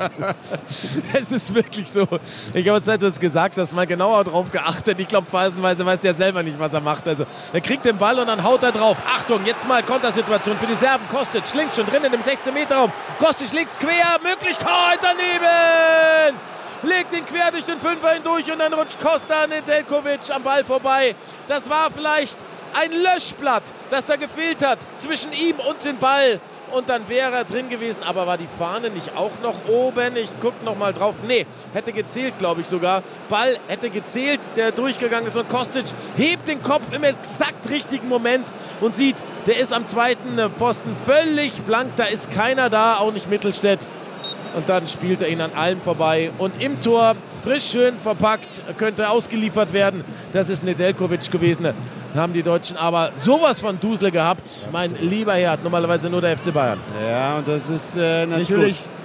Es ist wirklich so. Ich habe, seit du es gesagt hast, mal genauer drauf geachtet. Ich glaube, phasenweise weiß der selber nicht, was er macht. Also, er kriegt den Ball und dann haut er drauf. Achtung, jetzt mal Kontersituation für die Serben. Kostic links schon drin in dem sechzehn Meter Raum. Kostic links quer, Möglichkeit daneben! Legt ihn quer durch den Fünfer hindurch und dann rutscht Costa Nedeljkovic am Ball vorbei. Das war vielleicht ein Löschblatt, das da gefehlt hat zwischen ihm und dem Ball. Und dann wäre er drin gewesen. Aber war die Fahne nicht auch noch oben? Ich gucke noch mal drauf. Nee, hätte gezählt, glaube ich sogar. Ball hätte gezählt, der durchgegangen ist. Und Kostic hebt den Kopf im exakt richtigen Moment und sieht, der ist am zweiten Pfosten völlig blank. Da ist keiner da, auch nicht Mittelstädt. Und dann spielt er ihn an allem vorbei. Und im Tor, frisch schön verpackt, könnte ausgeliefert werden. Das ist Nedeljkovic gewesen. Haben die Deutschen aber sowas von Dusel gehabt. Mein lieber Herr, normalerweise nur der F C Bayern. Ja, und das ist äh, natürlich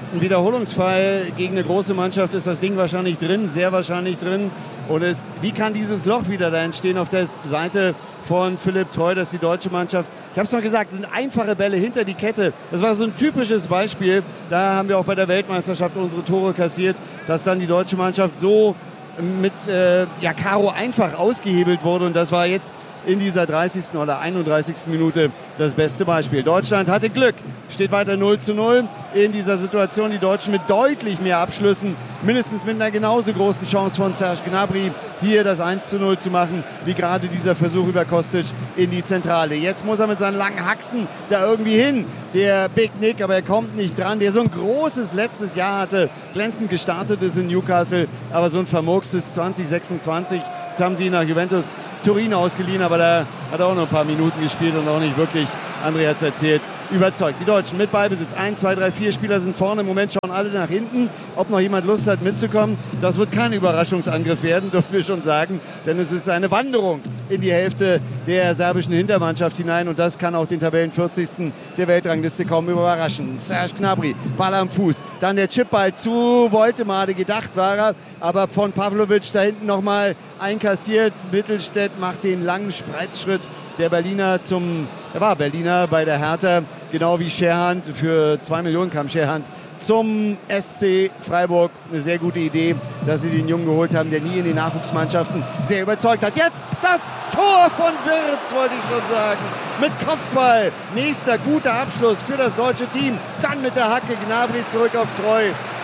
ein Wiederholungsfall gegen eine große Mannschaft ist das Ding wahrscheinlich drin, sehr wahrscheinlich drin. Und es, wie kann dieses Loch wieder da entstehen auf der Seite von Philipp Treu, dass die deutsche Mannschaft, ich habe es noch gesagt, es sind einfache Bälle hinter die Kette. Das war so ein typisches Beispiel. Da haben wir auch bei der Weltmeisterschaft unsere Tore kassiert, dass dann die deutsche Mannschaft so mit äh, ja, Karo einfach ausgehebelt wurde. Und das war jetzt in dieser dreißigsten oder einunddreißigsten Minute das beste Beispiel. Deutschland hatte Glück, steht weiter null zu null in dieser Situation. Die Deutschen mit deutlich mehr Abschlüssen, mindestens mit einer genauso großen Chance von Serge Gnabry, hier das eins zu null zu machen, wie gerade dieser Versuch über Kostic in die Zentrale. Jetzt muss er mit seinen langen Haxen da irgendwie hin, der Big Nick, aber er kommt nicht dran, der so ein großes letztes Jahr hatte, glänzend gestartet ist in Newcastle, aber so ein vermurkstes zwanzig sechsundzwanzig. Jetzt haben sie ihn nach Juventus Turin ausgeliehen, aber da hat er auch noch ein paar Minuten gespielt und auch nicht wirklich, André hat es erzählt, überzeugt. Die Deutschen mit Ballbesitz. Eins, zwei, drei, vier Spieler sind vorne. Im Moment schauen alle nach hinten. Ob noch jemand Lust hat mitzukommen, das wird kein Überraschungsangriff werden, dürfen wir schon sagen. Denn es ist eine Wanderung in die Hälfte der serbischen Hintermannschaft hinein. Und das kann auch den Tabellenvierzigsten der Weltrangliste kaum überraschen. Serge Gnabry, Ball am Fuß. Dann der Chipball zu Woltemade. Gedacht war er, aber von Pavlovic da hinten nochmal einkassiert. Mittelstädt macht den langen Spreizschritt. Der Berliner zum, er war Berliner bei der Hertha, genau wie Scherhand, für zwei Millionen kam Scherhand zum S C Freiburg. Eine sehr gute Idee, dass sie den Jungen geholt haben, der nie in den Nachwuchsmannschaften sehr überzeugt hat. Jetzt das Tor von Wirtz, wollte ich schon sagen, mit Kopfball. Nächster guter Abschluss für das deutsche Team. Dann mit der Hacke Gnabry zurück auf Treu.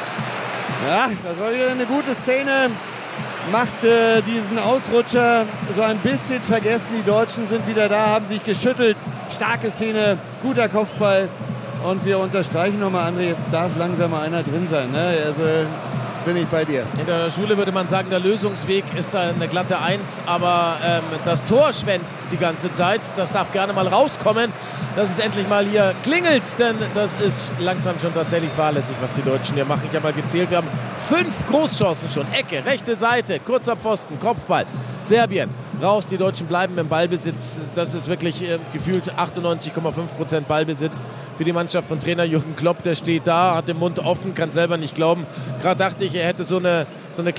Ja, das war wieder eine gute Szene. Macht äh, diesen Ausrutscher so ein bisschen vergessen. Die Deutschen sind wieder da, haben sich geschüttelt. Starke Szene, guter Kopfball. Und wir unterstreichen nochmal, André, jetzt darf langsam mal einer drin sein. Ne? Also bin ich bei dir. In der Schule würde man sagen, der Lösungsweg ist da eine glatte Eins, aber ähm, das Tor schwänzt die ganze Zeit. Das darf gerne mal rauskommen, dass es endlich mal hier klingelt, denn das ist langsam schon tatsächlich fahrlässig, was die Deutschen hier machen. Ich habe mal gezählt, wir haben fünf Großchancen schon. Ecke, rechte Seite, kurzer Pfosten, Kopfball. Serbien raus, die Deutschen bleiben im Ballbesitz. Das ist wirklich äh, gefühlt achtundneunzig Komma fünf Prozent Ballbesitz für die Mannschaft von Trainer Jürgen Klopp. Der steht da, hat den Mund offen, kann selber nicht glauben. Gerade dachte ich, er hätte so eine, so eine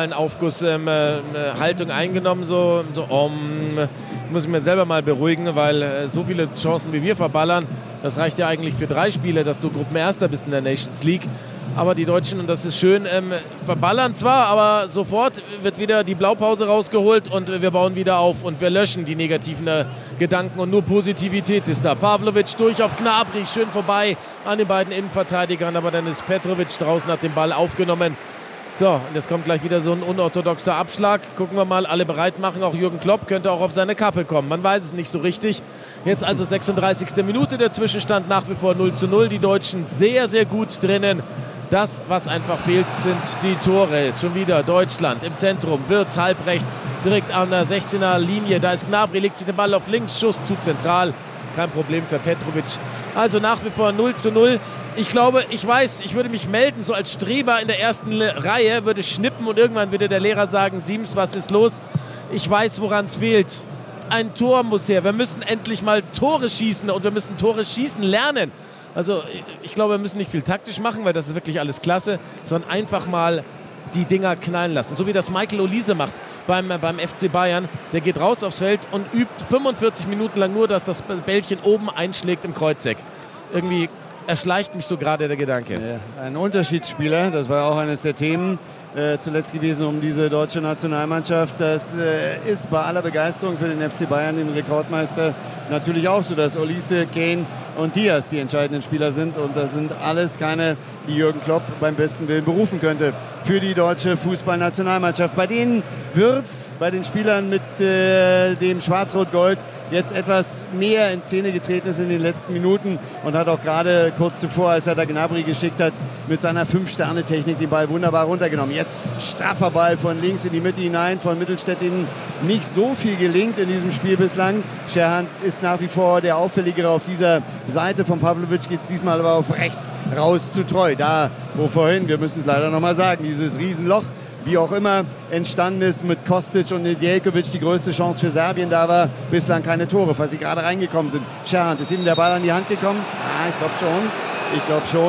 Klangschalenaufguss-Haltung ähm, äh, eingenommen. So, so um, muss ich mir selber mal beruhigen, weil äh, so viele Chancen wie wir verballern, das reicht ja eigentlich für drei Spiele, dass du Gruppenerster bist in der Nations League. Aber die Deutschen, und das ist schön, ähm, verballern zwar, aber sofort wird wieder die Blaupause rausgeholt und wir bauen wieder auf und wir löschen die negativen äh, Gedanken und nur Positivität ist da. Pavlovic durch auf Gnabry, schön vorbei an den beiden Innenverteidigern, aber dann ist Petrovic draußen, hat den Ball aufgenommen. So, und jetzt kommt gleich wieder so ein unorthodoxer Abschlag. Gucken wir mal, alle bereit machen. Auch Jürgen Klopp könnte auch auf seine Kappe kommen. Man weiß es nicht so richtig. Jetzt also sechsunddreißigste Minute, der Zwischenstand nach wie vor null zu null. Die Deutschen sehr, sehr gut drinnen. Das, was einfach fehlt, sind die Tore. Schon wieder Deutschland im Zentrum. Wirtz halb rechts, direkt an der sechzehner Linie. Da ist Gnabry, legt sich den Ball auf links. Schuss zu zentral. Kein Problem für Petrovic. Also nach wie vor null zu null. Ich glaube, ich weiß, ich würde mich melden, so als Streber in der ersten Reihe, würde schnippen und irgendwann würde der Lehrer sagen, Siems, was ist los? Ich weiß, woran es fehlt. Ein Tor muss her. Wir müssen endlich mal Tore schießen und wir müssen Tore schießen lernen. Also ich glaube, wir müssen nicht viel taktisch machen, weil das ist wirklich alles klasse, sondern einfach mal die Dinger knallen lassen. So wie das Michael Olise macht beim, beim F C Bayern. Der geht raus aufs Feld und übt fünfundvierzig Minuten lang nur, dass das Bällchen oben einschlägt im Kreuzeck. Irgendwie erschleicht mich so gerade der Gedanke. Ja, ein Unterschiedsspieler, das war auch eines der Themen äh, zuletzt gewesen um diese deutsche Nationalmannschaft. Das äh, ist bei aller Begeisterung für den F C Bayern, den Rekordmeister, natürlich auch so, dass Olise, Kane und Diaz die entscheidenden Spieler sind. Und das sind alles keine, die Jürgen Klopp beim besten Willen berufen könnte für die deutsche Fußballnationalmannschaft. Bei denen Wirtz, bei den Spielern mit äh, dem Schwarz-Rot-Gold jetzt etwas mehr in Szene getreten ist in den letzten Minuten und hat auch gerade kurz zuvor, als er da Gnabry geschickt hat, mit seiner Fünf-Sterne-Technik den Ball wunderbar runtergenommen. Jetzt straffer Ball von links in die Mitte hinein, von Mittelstädt, denen nicht so viel gelingt in diesem Spiel bislang. Scherhand ist nach wie vor der Auffälligere auf dieser Seite. Von Pavlovic geht es diesmal aber auf rechts raus zu Treu. Da, wo vorhin, wir müssen es leider nochmal sagen, dieses Riesenloch, wie auch immer, entstanden ist mit Kostic und Nedeljkovic, die größte Chance für Serbien. Da war bislang keine Tore, falls sie gerade reingekommen sind. Scherhand, ist ihm der Ball an die Hand gekommen? Ah, ich glaube schon. Ich glaube schon.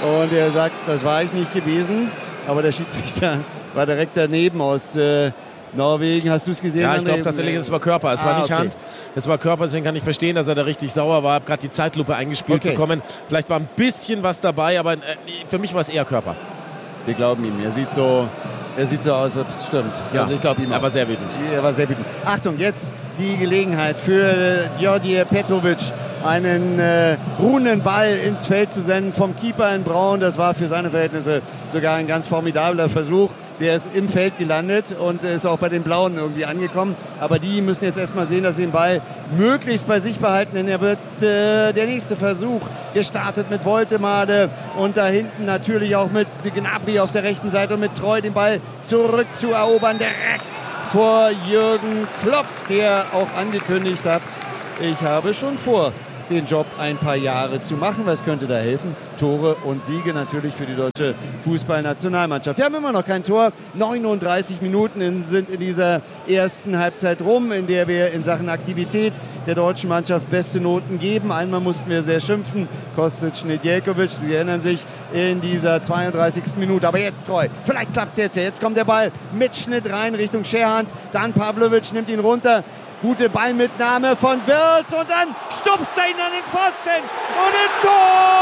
Und er sagt, das war ich nicht gewesen. Aber der Schiedsrichter war direkt daneben aus äh, Norwegen. Hast du es gesehen? Ja, ich glaube tatsächlich, es war Körper. Es ah, war nicht okay. Hand, es war Körper. Deswegen kann ich verstehen, dass er da richtig sauer war. Ich habe gerade die Zeitlupe eingespielt okay. bekommen. Vielleicht war ein bisschen was dabei, aber äh, für mich war es eher Körper. Wir glauben ihm. Er sieht so... Er sieht so aus, ob es stimmt. Ja, also ich glaube ihm. Er war sehr wütend. Er war sehr wütend. Achtung, jetzt die Gelegenheit für äh, Đorđe Petrović, einen äh, ruhenden Ball ins Feld zu senden vom Keeper in Braun. Das war für seine Verhältnisse sogar ein ganz formidabler Versuch. Der ist im Feld gelandet und ist auch bei den Blauen irgendwie angekommen. Aber die müssen jetzt erstmal sehen, dass sie den Ball möglichst bei sich behalten, denn er wird äh, der nächste Versuch gestartet mit Woltemade und da hinten natürlich auch mit Gnabry auf der rechten Seite und mit Treu den Ball zurück zu erobern, direkt vor Jürgen Klopp, der auch angekündigt hat, ich habe schon vor, den Job ein paar Jahre zu machen. Was könnte da helfen? Tore und Siege natürlich für die deutsche Fußballnationalmannschaft. Wir haben immer noch kein Tor. neununddreißig Minuten sind in dieser ersten Halbzeit rum, in der wir in Sachen Aktivität der deutschen Mannschaft beste Noten geben. Einmal mussten wir sehr schimpfen. Kostic, Nedjelkovic, Sie erinnern sich, in dieser zweiunddreißigsten Minute. Aber jetzt Treu. Vielleicht klappt es jetzt. Jetzt kommt der Ball mit Schnitt rein Richtung Scherhand. Dann Pavlovic nimmt ihn runter. Gute Ballmitnahme von Wirtz und dann stupst er ihn an den Pfosten und ins Tor!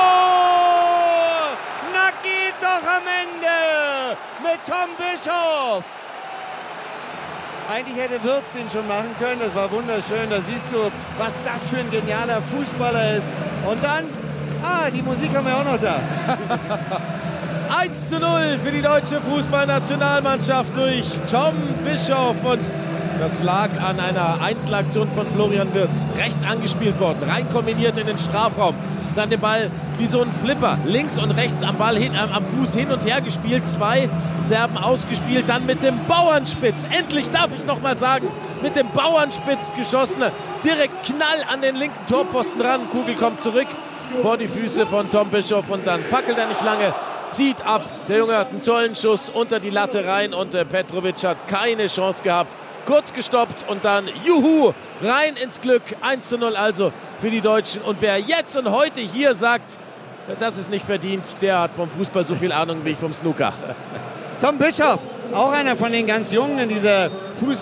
Na geht doch am Ende mit Tom Bischoff! Eigentlich hätte Wirtz den schon machen können, das war wunderschön. Da siehst du, was das für ein genialer Fußballer ist. Und dann, ah, die Musik haben wir auch noch da. eins zu null für die deutsche Fußballnationalmannschaft durch Tom Bischoff und das lag an einer Einzelaktion von Florian Wirtz. Rechts angespielt worden, rein kombiniert in den Strafraum. Dann den Ball wie so ein Flipper links und rechts am Ball hin, am Fuß hin und her gespielt. Zwei Serben ausgespielt, dann mit dem Bauernspitz. Endlich darf ich noch mal sagen, mit dem Bauernspitz geschossen. Direkt Knall an den linken Torpfosten ran. Kugel kommt zurück vor die Füße von Tom Bischoff und dann fackelt er nicht lange. Zieht ab. Der Junge hat einen tollen Schuss unter die Latte rein und äh, Petrović hat keine Chance gehabt. Kurz gestoppt und dann juhu, rein ins Glück. eins zu null also für die Deutschen. Und wer jetzt und heute hier sagt, das ist nicht verdient, der hat vom Fußball so viel Ahnung wie ich vom Snooker. Tom Bischoff, auch einer von den ganz Jungen in dieser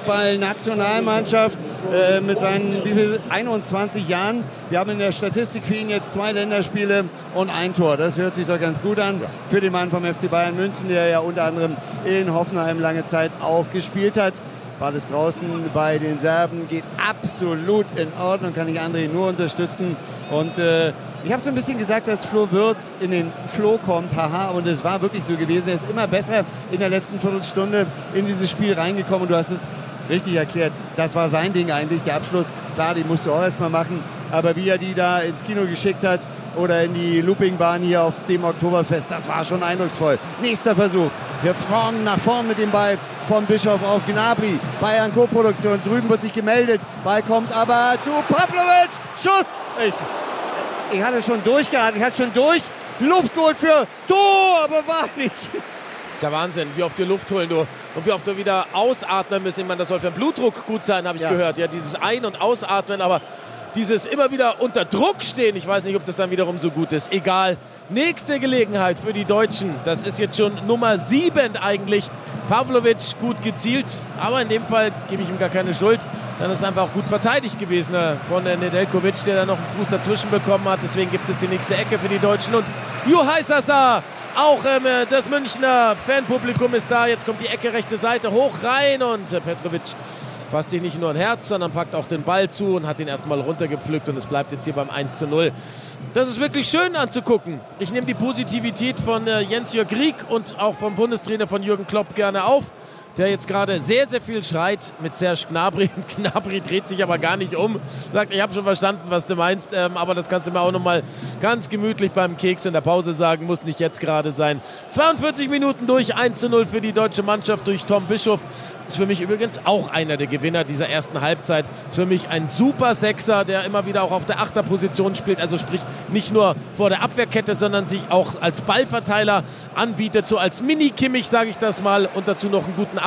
Fußballnationalmannschaft äh, mit seinen wie viel, einundzwanzig Jahren. Wir haben in der Statistik für ihn jetzt zwei Länderspiele und ein Tor. Das hört sich doch ganz gut an für den Mann vom F C Bayern München, der ja unter anderem in Hoffenheim lange Zeit auch gespielt hat. Ball ist draußen bei den Serben, geht absolut in Ordnung, kann ich André nur unterstützen. Und äh, ich habe so ein bisschen gesagt, dass Flo Wirtz in den Flow kommt, haha, und es war wirklich so gewesen. Er ist immer besser in der letzten Viertelstunde in dieses Spiel reingekommen und du hast es richtig erklärt. Das war sein Ding eigentlich, der Abschluss. Klar, den musst du auch erstmal machen, aber wie er die da ins Kino geschickt hat oder in die Loopingbahn hier auf dem Oktoberfest, das war schon eindrucksvoll. Nächster Versuch. Hier vorne nach vorn mit dem Ball vom Bischof auf Gnabry. Bayern Co-Produktion. Drüben wird sich gemeldet. Ball kommt aber zu Pavlovic. Schuss. Ich, ich hatte schon durchgehalten. Ich hatte schon durch. Luft geholt für Tor, aber war nicht. Das ist ja Wahnsinn, wie oft wir Luft holen nur und wie oft wir wieder ausatmen müssen. Ich meine, das soll für den Blutdruck gut sein, habe ich ja. gehört. Ja, dieses Ein- und Ausatmen, aber dieses immer wieder unter Druck stehen, ich weiß nicht, ob das dann wiederum so gut ist. Egal. Nächste Gelegenheit für die Deutschen. Das ist jetzt schon Nummer sieben eigentlich. Pavlovic gut gezielt, aber in dem Fall gebe ich ihm gar keine Schuld. Dann ist es einfach auch gut verteidigt gewesen von Nedjelkovic, der da noch einen Fuß dazwischen bekommen hat. Deswegen gibt es jetzt die nächste Ecke für die Deutschen. Und Juhai Sasa, auch ähm, das Münchner Fanpublikum ist da. Jetzt kommt die Ecke, rechte Seite, hoch rein und äh, Petrovic fasst sich nicht nur ein Herz, sondern packt auch den Ball zu und hat ihn erstmal runtergepflückt und es bleibt jetzt hier beim eins zu null. Das ist wirklich schön anzugucken. Ich nehme die Positivität von äh, Jens-Jörg Rieck und auch vom Bundestrainer von Jürgen Klopp gerne auf, der jetzt gerade sehr, sehr viel schreit mit Serge Gnabry. Gnabry dreht sich aber gar nicht um. Sagt, ich habe schon verstanden, was du meinst, ähm, aber das kannst du mir auch nochmal ganz gemütlich beim Keks in der Pause sagen, muss nicht jetzt gerade sein. zweiundvierzig Minuten durch, eins zu null für die deutsche Mannschaft durch Tom Bischoff. Ist für mich übrigens auch einer der Gewinner dieser ersten Halbzeit. Ist für mich ein super Sechser, der immer wieder auch auf der Achterposition spielt. Also sprich nicht nur vor der Abwehrkette, sondern sich auch als Ballverteiler anbietet. So als Mini-Kimmich, sage ich das mal. Und dazu noch einen guten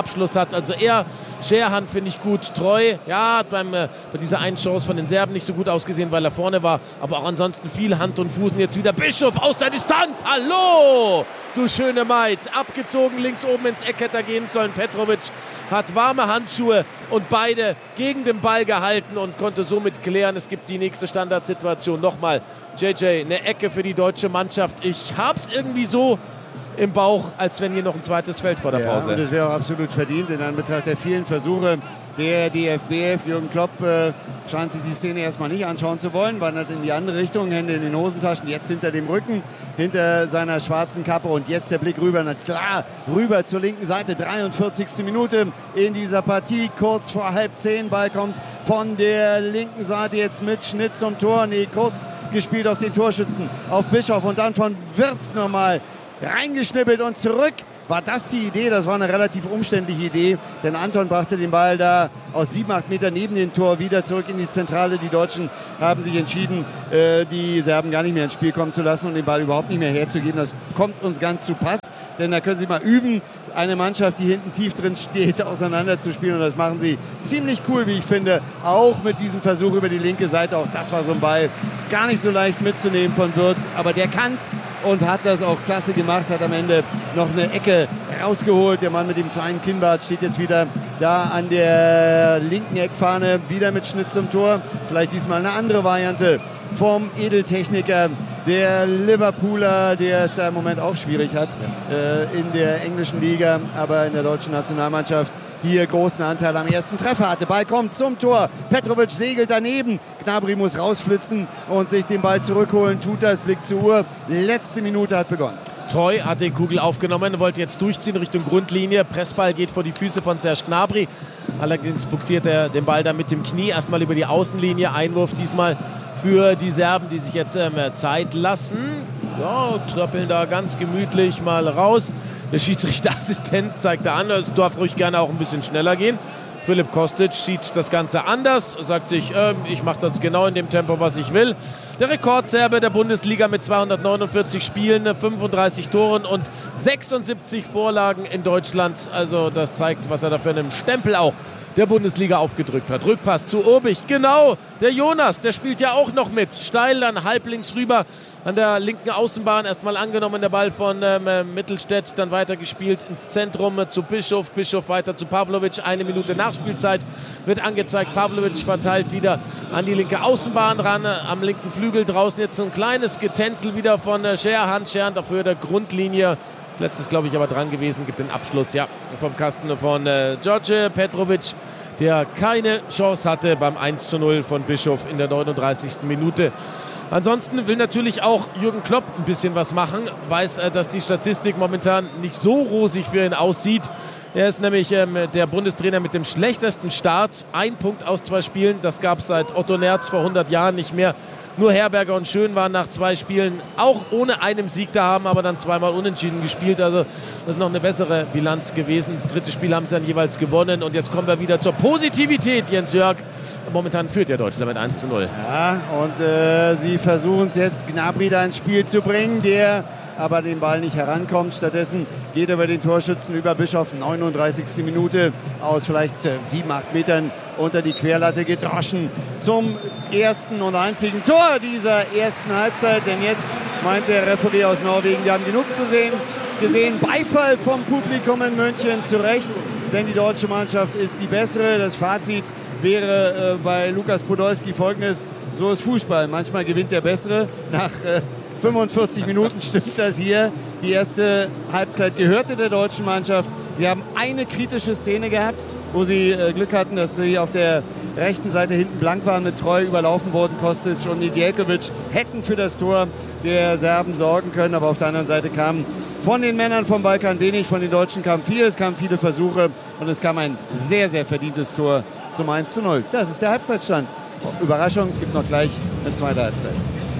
Abschluss hat. Also eher Scherhan finde ich gut, Treu, ja, hat beim, äh, bei dieser einen Chance von den Serben nicht so gut ausgesehen, weil er vorne war, aber auch ansonsten viel Hand und Fuß. Und jetzt wieder Bischof aus der Distanz, hallo, du schöne Maid, abgezogen, links oben ins Eck hätte er gehen sollen. Petrovic hat warme Handschuhe und beide gegen den Ball gehalten und konnte somit klären. Es gibt die nächste Standardsituation. Nochmal, J J, eine Ecke für die deutsche Mannschaft. Ich hab's irgendwie so im Bauch, als wenn hier noch ein zweites Feld vor der Pause. Ja, und das wäre auch absolut verdient in Anbetracht der vielen Versuche. Der D F B F, Jürgen Klopp, äh, scheint sich die Szene erstmal nicht anschauen zu wollen, wandert in die andere Richtung, Hände in den Hosentaschen, jetzt hinter dem Rücken, hinter seiner schwarzen Kappe und jetzt der Blick rüber, na klar, rüber zur linken Seite, dreiundvierzigste Minute in dieser Partie, kurz vor halb zehn, Ball kommt von der linken Seite jetzt mit Schnitt zum Tor, nee, kurz gespielt auf den Torschützen, auf Bischof und dann von Wirtz nochmal reingeschnippelt und zurück. War das die Idee? Das war eine relativ umständliche Idee, denn Anton brachte den Ball da aus sieben, acht Metern neben dem Tor wieder zurück in die Zentrale. Die Deutschen haben sich entschieden, die Serben gar nicht mehr ins Spiel kommen zu lassen und den Ball überhaupt nicht mehr herzugeben. Das kommt uns ganz zu Pass, denn da können Sie mal üben, eine Mannschaft, die hinten tief drin steht, auseinanderzuspielen und das machen sie ziemlich cool, wie ich finde, auch mit diesem Versuch über die linke Seite. Auch das war so ein Ball, gar nicht so leicht mitzunehmen von Wirtz, aber der kann's und hat das auch klasse gemacht, hat am Ende noch eine Ecke rausgeholt. Der Mann mit dem kleinen Kinnbart steht jetzt wieder da an der linken Eckfahne, wieder mit Schnitt zum Tor. Vielleicht diesmal eine andere Variante vom Edeltechniker, der Liverpooler, der es da im Moment auch schwierig hat äh, in der englischen Liga, aber in der deutschen Nationalmannschaft hier großen Anteil am ersten Treffer hatte. Ball kommt zum Tor, Petrovic segelt daneben, Gnabry muss rausflitzen und sich den Ball zurückholen, tut das, Blick zur Uhr, letzte Minute hat begonnen. Treu hat die Kugel aufgenommen, wollte jetzt durchziehen Richtung Grundlinie. Pressball geht vor die Füße von Serge Gnabry. Allerdings buxiert er den Ball dann mit dem Knie erstmal über die Außenlinie. Einwurf diesmal für die Serben, die sich jetzt ähm, Zeit lassen. Ja, tröppeln da ganz gemütlich mal raus. Der Schiedsrichterassistent zeigt da an, es darf ruhig gerne auch ein bisschen schneller gehen. Filip Kostic sieht das Ganze anders, sagt sich, äh, ich mache das genau in dem Tempo, was ich will. Der Rekordserbe der Bundesliga mit zweihundertneunundvierzig Spielen, fünfunddreißig Toren und sechsundsiebzig Vorlagen in Deutschland. Also das zeigt, was er da für einen Stempel auch der Bundesliga aufgedrückt hat. Rückpass zu Urbich, genau, der Jonas, der spielt ja auch noch mit. Steil dann halblinks rüber an der linken Außenbahn, erstmal angenommen der Ball von ähm, Mittelstädt, dann weiter gespielt ins Zentrum äh, zu Bischof, Bischof weiter zu Pavlovic, eine Minute Nachspielzeit wird angezeigt, Pavlovic verteilt wieder an die linke Außenbahn ran, äh, am linken Flügel draußen jetzt so ein kleines Getänzel wieder von äh, Scherhan, Scherhan dafür der Grundlinie. Letztes, glaube ich, aber dran gewesen, gibt den Abschluss, ja, vom Kasten von äh, George Petrovic, der keine Chance hatte beim eins zu null von Bischof in der neununddreißigsten Minute. Ansonsten will natürlich auch Jürgen Klopp ein bisschen was machen, weiß, äh, dass die Statistik momentan nicht so rosig für ihn aussieht. Er ist nämlich ähm, der Bundestrainer mit dem schlechtesten Start. Ein Punkt aus zwei Spielen, das gab es seit Otto Nerz vor hundert Jahren nicht mehr. Nur Herberger und Schön waren nach zwei Spielen auch ohne einen Sieg da, haben aber dann zweimal unentschieden gespielt. Also das ist noch eine bessere Bilanz gewesen. Das dritte Spiel haben sie dann jeweils gewonnen. Und jetzt kommen wir wieder zur Positivität, Jens Jörg. Momentan führt ja Deutschland mit eins zu null. Ja, und äh, sie versuchen es jetzt, Gnabry da ins Spiel zu bringen, der aber den Ball nicht herankommt. Stattdessen geht er über den Torschützen über Bischof, neununddreißigste Minute, aus vielleicht äh, sieben, acht Metern unter die Querlatte gedroschen zum ersten und einzigen Tor dieser ersten Halbzeit. Denn jetzt meint der Referee aus Norwegen, wir haben genug zu sehen, gesehen. Beifall vom Publikum in München, zu Recht, denn die deutsche Mannschaft ist die bessere. Das Fazit wäre äh, bei Lukas Podolski folgendes: So ist Fußball, manchmal gewinnt der Bessere. Nach äh, fünfundvierzig Minuten stimmt das hier. Die erste Halbzeit gehörte der deutschen Mannschaft. Sie haben eine kritische Szene gehabt, wo sie äh, Glück hatten, dass sie auf der rechten Seite hinten blank waren, mit Treu überlaufen wurden. Kostic und Nedjelkovic hätten für das Tor der Serben sorgen können, aber auf der anderen Seite kamen von den Männern vom Balkan wenig, von den Deutschen kam viel, es kamen viele Versuche und es kam ein sehr, sehr verdientes Tor zum eins zu null. Das ist der Halbzeitstand. Überraschung, es gibt noch gleich eine zweite Halbzeit.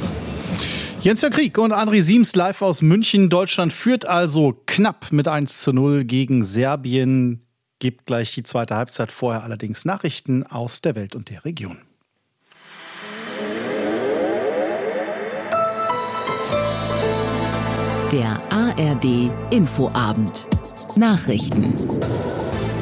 Jens-Jörg Krieg und André Siems live aus München. Deutschland führt also knapp mit eins zu null gegen Serbien. Gibt gleich die zweite Halbzeit, vorher allerdings Nachrichten aus der Welt und der Region. Der A R D Infoabend. Nachrichten.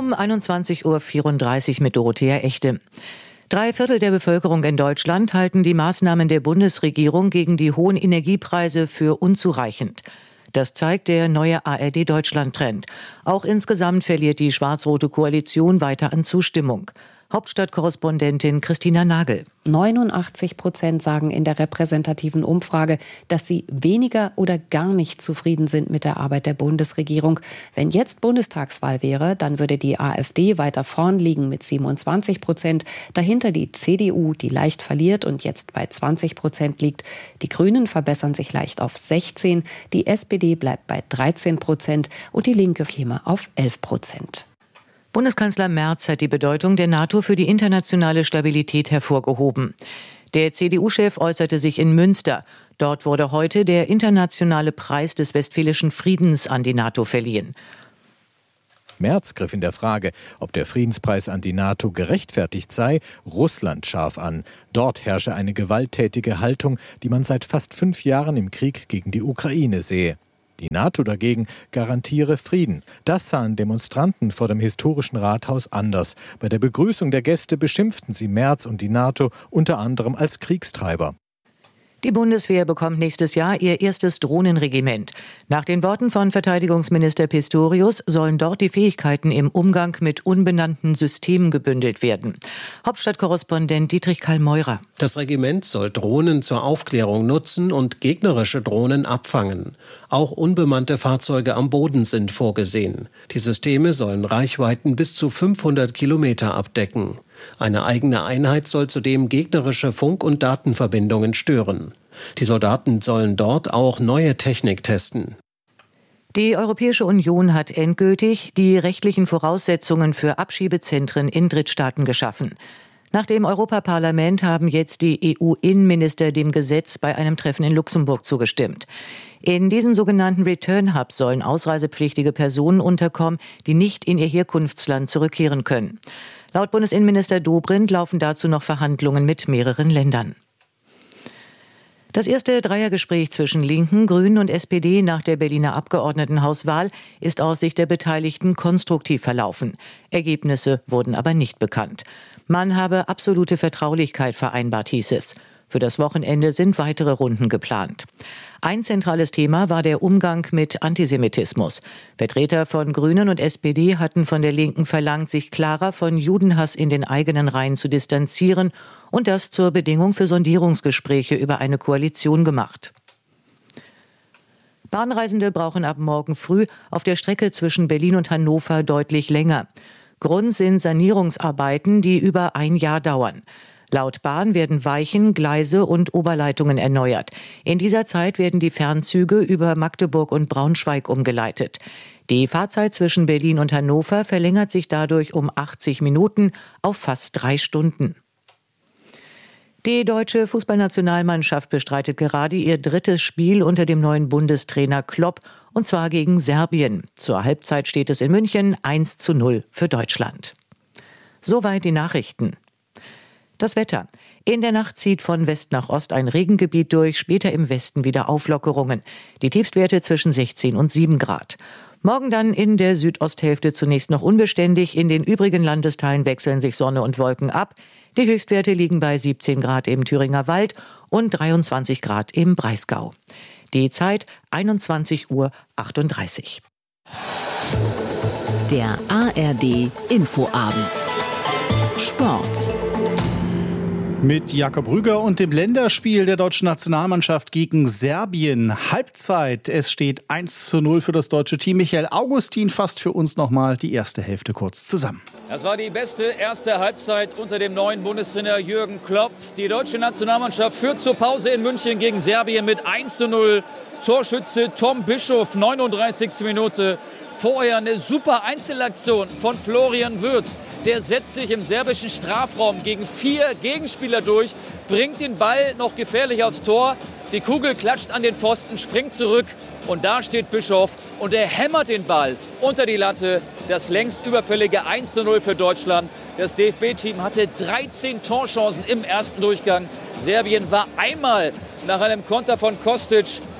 Um einundzwanzig Uhr vierunddreißig mit Dorothea Echte. Drei Viertel der Bevölkerung in Deutschland halten die Maßnahmen der Bundesregierung gegen die hohen Energiepreise für unzureichend. Das zeigt der neue A R D-Deutschland-Trend. Auch insgesamt verliert die schwarz-rote Koalition weiter an Zustimmung. Hauptstadtkorrespondentin Christina Nagel. neunundachtzig Prozent sagen in der repräsentativen Umfrage, dass sie weniger oder gar nicht zufrieden sind mit der Arbeit der Bundesregierung. Wenn jetzt Bundestagswahl wäre, dann würde die AfD weiter vorn liegen mit siebenundzwanzig Prozent. Dahinter die C D U, die leicht verliert und jetzt bei zwanzig Prozent liegt. Die Grünen verbessern sich leicht auf sechzehn, die S P D bleibt bei dreizehn Prozent und die Linke käme auf elf Prozent. Bundeskanzler Merz hat die Bedeutung der NATO für die internationale Stabilität hervorgehoben. Der C D U-Chef äußerte sich in Münster. Dort wurde heute der internationale Preis des Westfälischen Friedens an die NATO verliehen. Merz griff in der Frage, ob der Friedenspreis an die NATO gerechtfertigt sei, Russland scharf an. Dort herrsche eine gewalttätige Haltung, die man seit fast fünf Jahren im Krieg gegen die Ukraine sehe. Die NATO dagegen garantiere Frieden. Das sahen Demonstranten vor dem historischen Rathaus anders. Bei der Begrüßung der Gäste beschimpften sie Merz und die NATO unter anderem als Kriegstreiber. Die Bundeswehr bekommt nächstes Jahr ihr erstes Drohnenregiment. Nach den Worten von Verteidigungsminister Pistorius sollen dort die Fähigkeiten im Umgang mit unbenannten Systemen gebündelt werden. Hauptstadtkorrespondent Dietrich Karl-Meurer. Das Regiment soll Drohnen zur Aufklärung nutzen und gegnerische Drohnen abfangen. Auch unbemannte Fahrzeuge am Boden sind vorgesehen. Die Systeme sollen Reichweiten bis zu fünfhundert Kilometer abdecken. Eine eigene Einheit soll zudem gegnerische Funk- und Datenverbindungen stören. Die Soldaten sollen dort auch neue Technik testen. Die Europäische Union hat endgültig die rechtlichen Voraussetzungen für Abschiebezentren in Drittstaaten geschaffen. Nach dem Europaparlament haben jetzt die E U-Innenminister dem Gesetz bei einem Treffen in Luxemburg zugestimmt. In diesen sogenannten Return Hubs sollen ausreisepflichtige Personen unterkommen, die nicht in ihr Herkunftsland zurückkehren können. Laut Bundesinnenminister Dobrindt laufen dazu noch Verhandlungen mit mehreren Ländern. Das erste Dreiergespräch zwischen Linken, Grünen und S P D nach der Berliner Abgeordnetenhauswahl ist aus Sicht der Beteiligten konstruktiv verlaufen. Ergebnisse wurden aber nicht bekannt. Man habe absolute Vertraulichkeit vereinbart, hieß es. Für das Wochenende sind weitere Runden geplant. Ein zentrales Thema war der Umgang mit Antisemitismus. Vertreter von Grünen und S P D hatten von der Linken verlangt, sich klarer von Judenhass in den eigenen Reihen zu distanzieren und das zur Bedingung für Sondierungsgespräche über eine Koalition gemacht. Bahnreisende brauchen ab morgen früh auf der Strecke zwischen Berlin und Hannover deutlich länger. Grund sind Sanierungsarbeiten, die über ein Jahr dauern. Laut Bahn werden Weichen, Gleise und Oberleitungen erneuert. In dieser Zeit werden die Fernzüge über Magdeburg und Braunschweig umgeleitet. Die Fahrzeit zwischen Berlin und Hannover verlängert sich dadurch um achtzig Minuten auf fast drei Stunden. Die deutsche Fußballnationalmannschaft bestreitet gerade ihr drittes Spiel unter dem neuen Bundestrainer Klopp, und zwar gegen Serbien. Zur Halbzeit steht es in München eins zu null für Deutschland. Soweit die Nachrichten. Das Wetter. In der Nacht zieht von West nach Ost ein Regengebiet durch, später im Westen wieder Auflockerungen. Die Tiefstwerte zwischen sechzehn und sieben Grad. Morgen dann in der Südosthälfte zunächst noch unbeständig. In den übrigen Landesteilen wechseln sich Sonne und Wolken ab. Die Höchstwerte liegen bei siebzehn Grad im Thüringer Wald und dreiundzwanzig Grad im Breisgau. Die Zeit einundzwanzig Uhr achtunddreißig. Der A R D Infoabend. Sport. Mit Jakob Rüger und dem Länderspiel der deutschen Nationalmannschaft gegen Serbien. Halbzeit. Es steht eins zu null für das deutsche Team. Michael Augustin fasst für uns nochmal die erste Hälfte kurz zusammen. Das war die beste erste Halbzeit unter dem neuen Bundestrainer Jürgen Klopp. Die deutsche Nationalmannschaft führt zur Pause in München gegen Serbien mit eins zu null. Torschütze Tom Bischof, neununddreißigste Minute. Vorher eine super Einzelaktion von Florian Wirtz. Der setzt sich im serbischen Strafraum gegen vier Gegenspieler durch, bringt den Ball noch gefährlich aufs Tor. Die Kugel klatscht an den Pfosten, springt zurück und da steht Bischof und er hämmert den Ball unter die Latte. Das längst überfällige eins zu null für Deutschland. Das D F B-Team hatte dreizehn Torchancen im ersten Durchgang. Serbien war einmal nach einem Konter von Kostic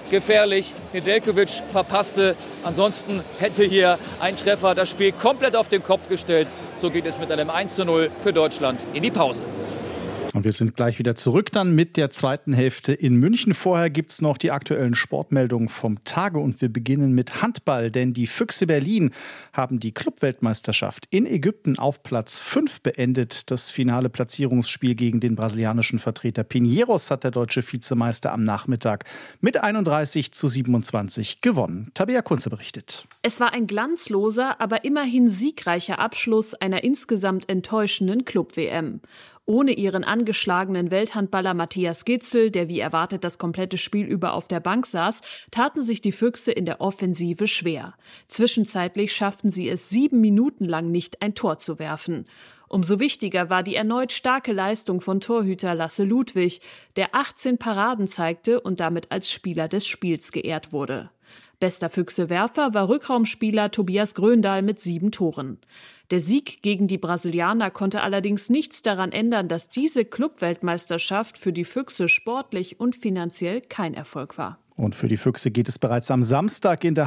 gefährlich. Nedeljkovic verpasste. Ansonsten hätte hier ein Treffer das Spiel komplett auf den Kopf gestellt. So geht es mit einem eins zu null für Deutschland in die Pause. Und wir sind gleich wieder zurück dann mit der zweiten Hälfte in München. Vorher gibt es noch die aktuellen Sportmeldungen vom Tage und wir beginnen mit Handball, denn die Füchse Berlin haben die Clubweltmeisterschaft in Ägypten auf Platz fünf beendet. Das finale Platzierungsspiel gegen den brasilianischen Vertreter Pinheiros hat der deutsche Vizemeister am Nachmittag mit einunddreißig zu siebenundzwanzig gewonnen. Tabea Kunze berichtet. Es war ein glanzloser, aber immerhin siegreicher Abschluss einer insgesamt enttäuschenden Club-W M. Ohne ihren angeschlagenen Welthandballer Matthias Gitzel, der wie erwartet das komplette Spiel über auf der Bank saß, taten sich die Füchse in der Offensive schwer. Zwischenzeitlich schafften sie es sieben Minuten lang nicht, ein Tor zu werfen. Umso wichtiger war die erneut starke Leistung von Torhüter Lasse Ludwig, der achtzehn Paraden zeigte und damit als Spieler des Spiels geehrt wurde. Bester Füchse-Werfer war Rückraumspieler Tobias Gröndahl mit sieben Toren. Der Sieg gegen die Brasilianer konnte allerdings nichts daran ändern, dass diese Clubweltmeisterschaft für die Füchse sportlich und finanziell kein Erfolg war. Und für die Füchse geht es bereits am Samstag in der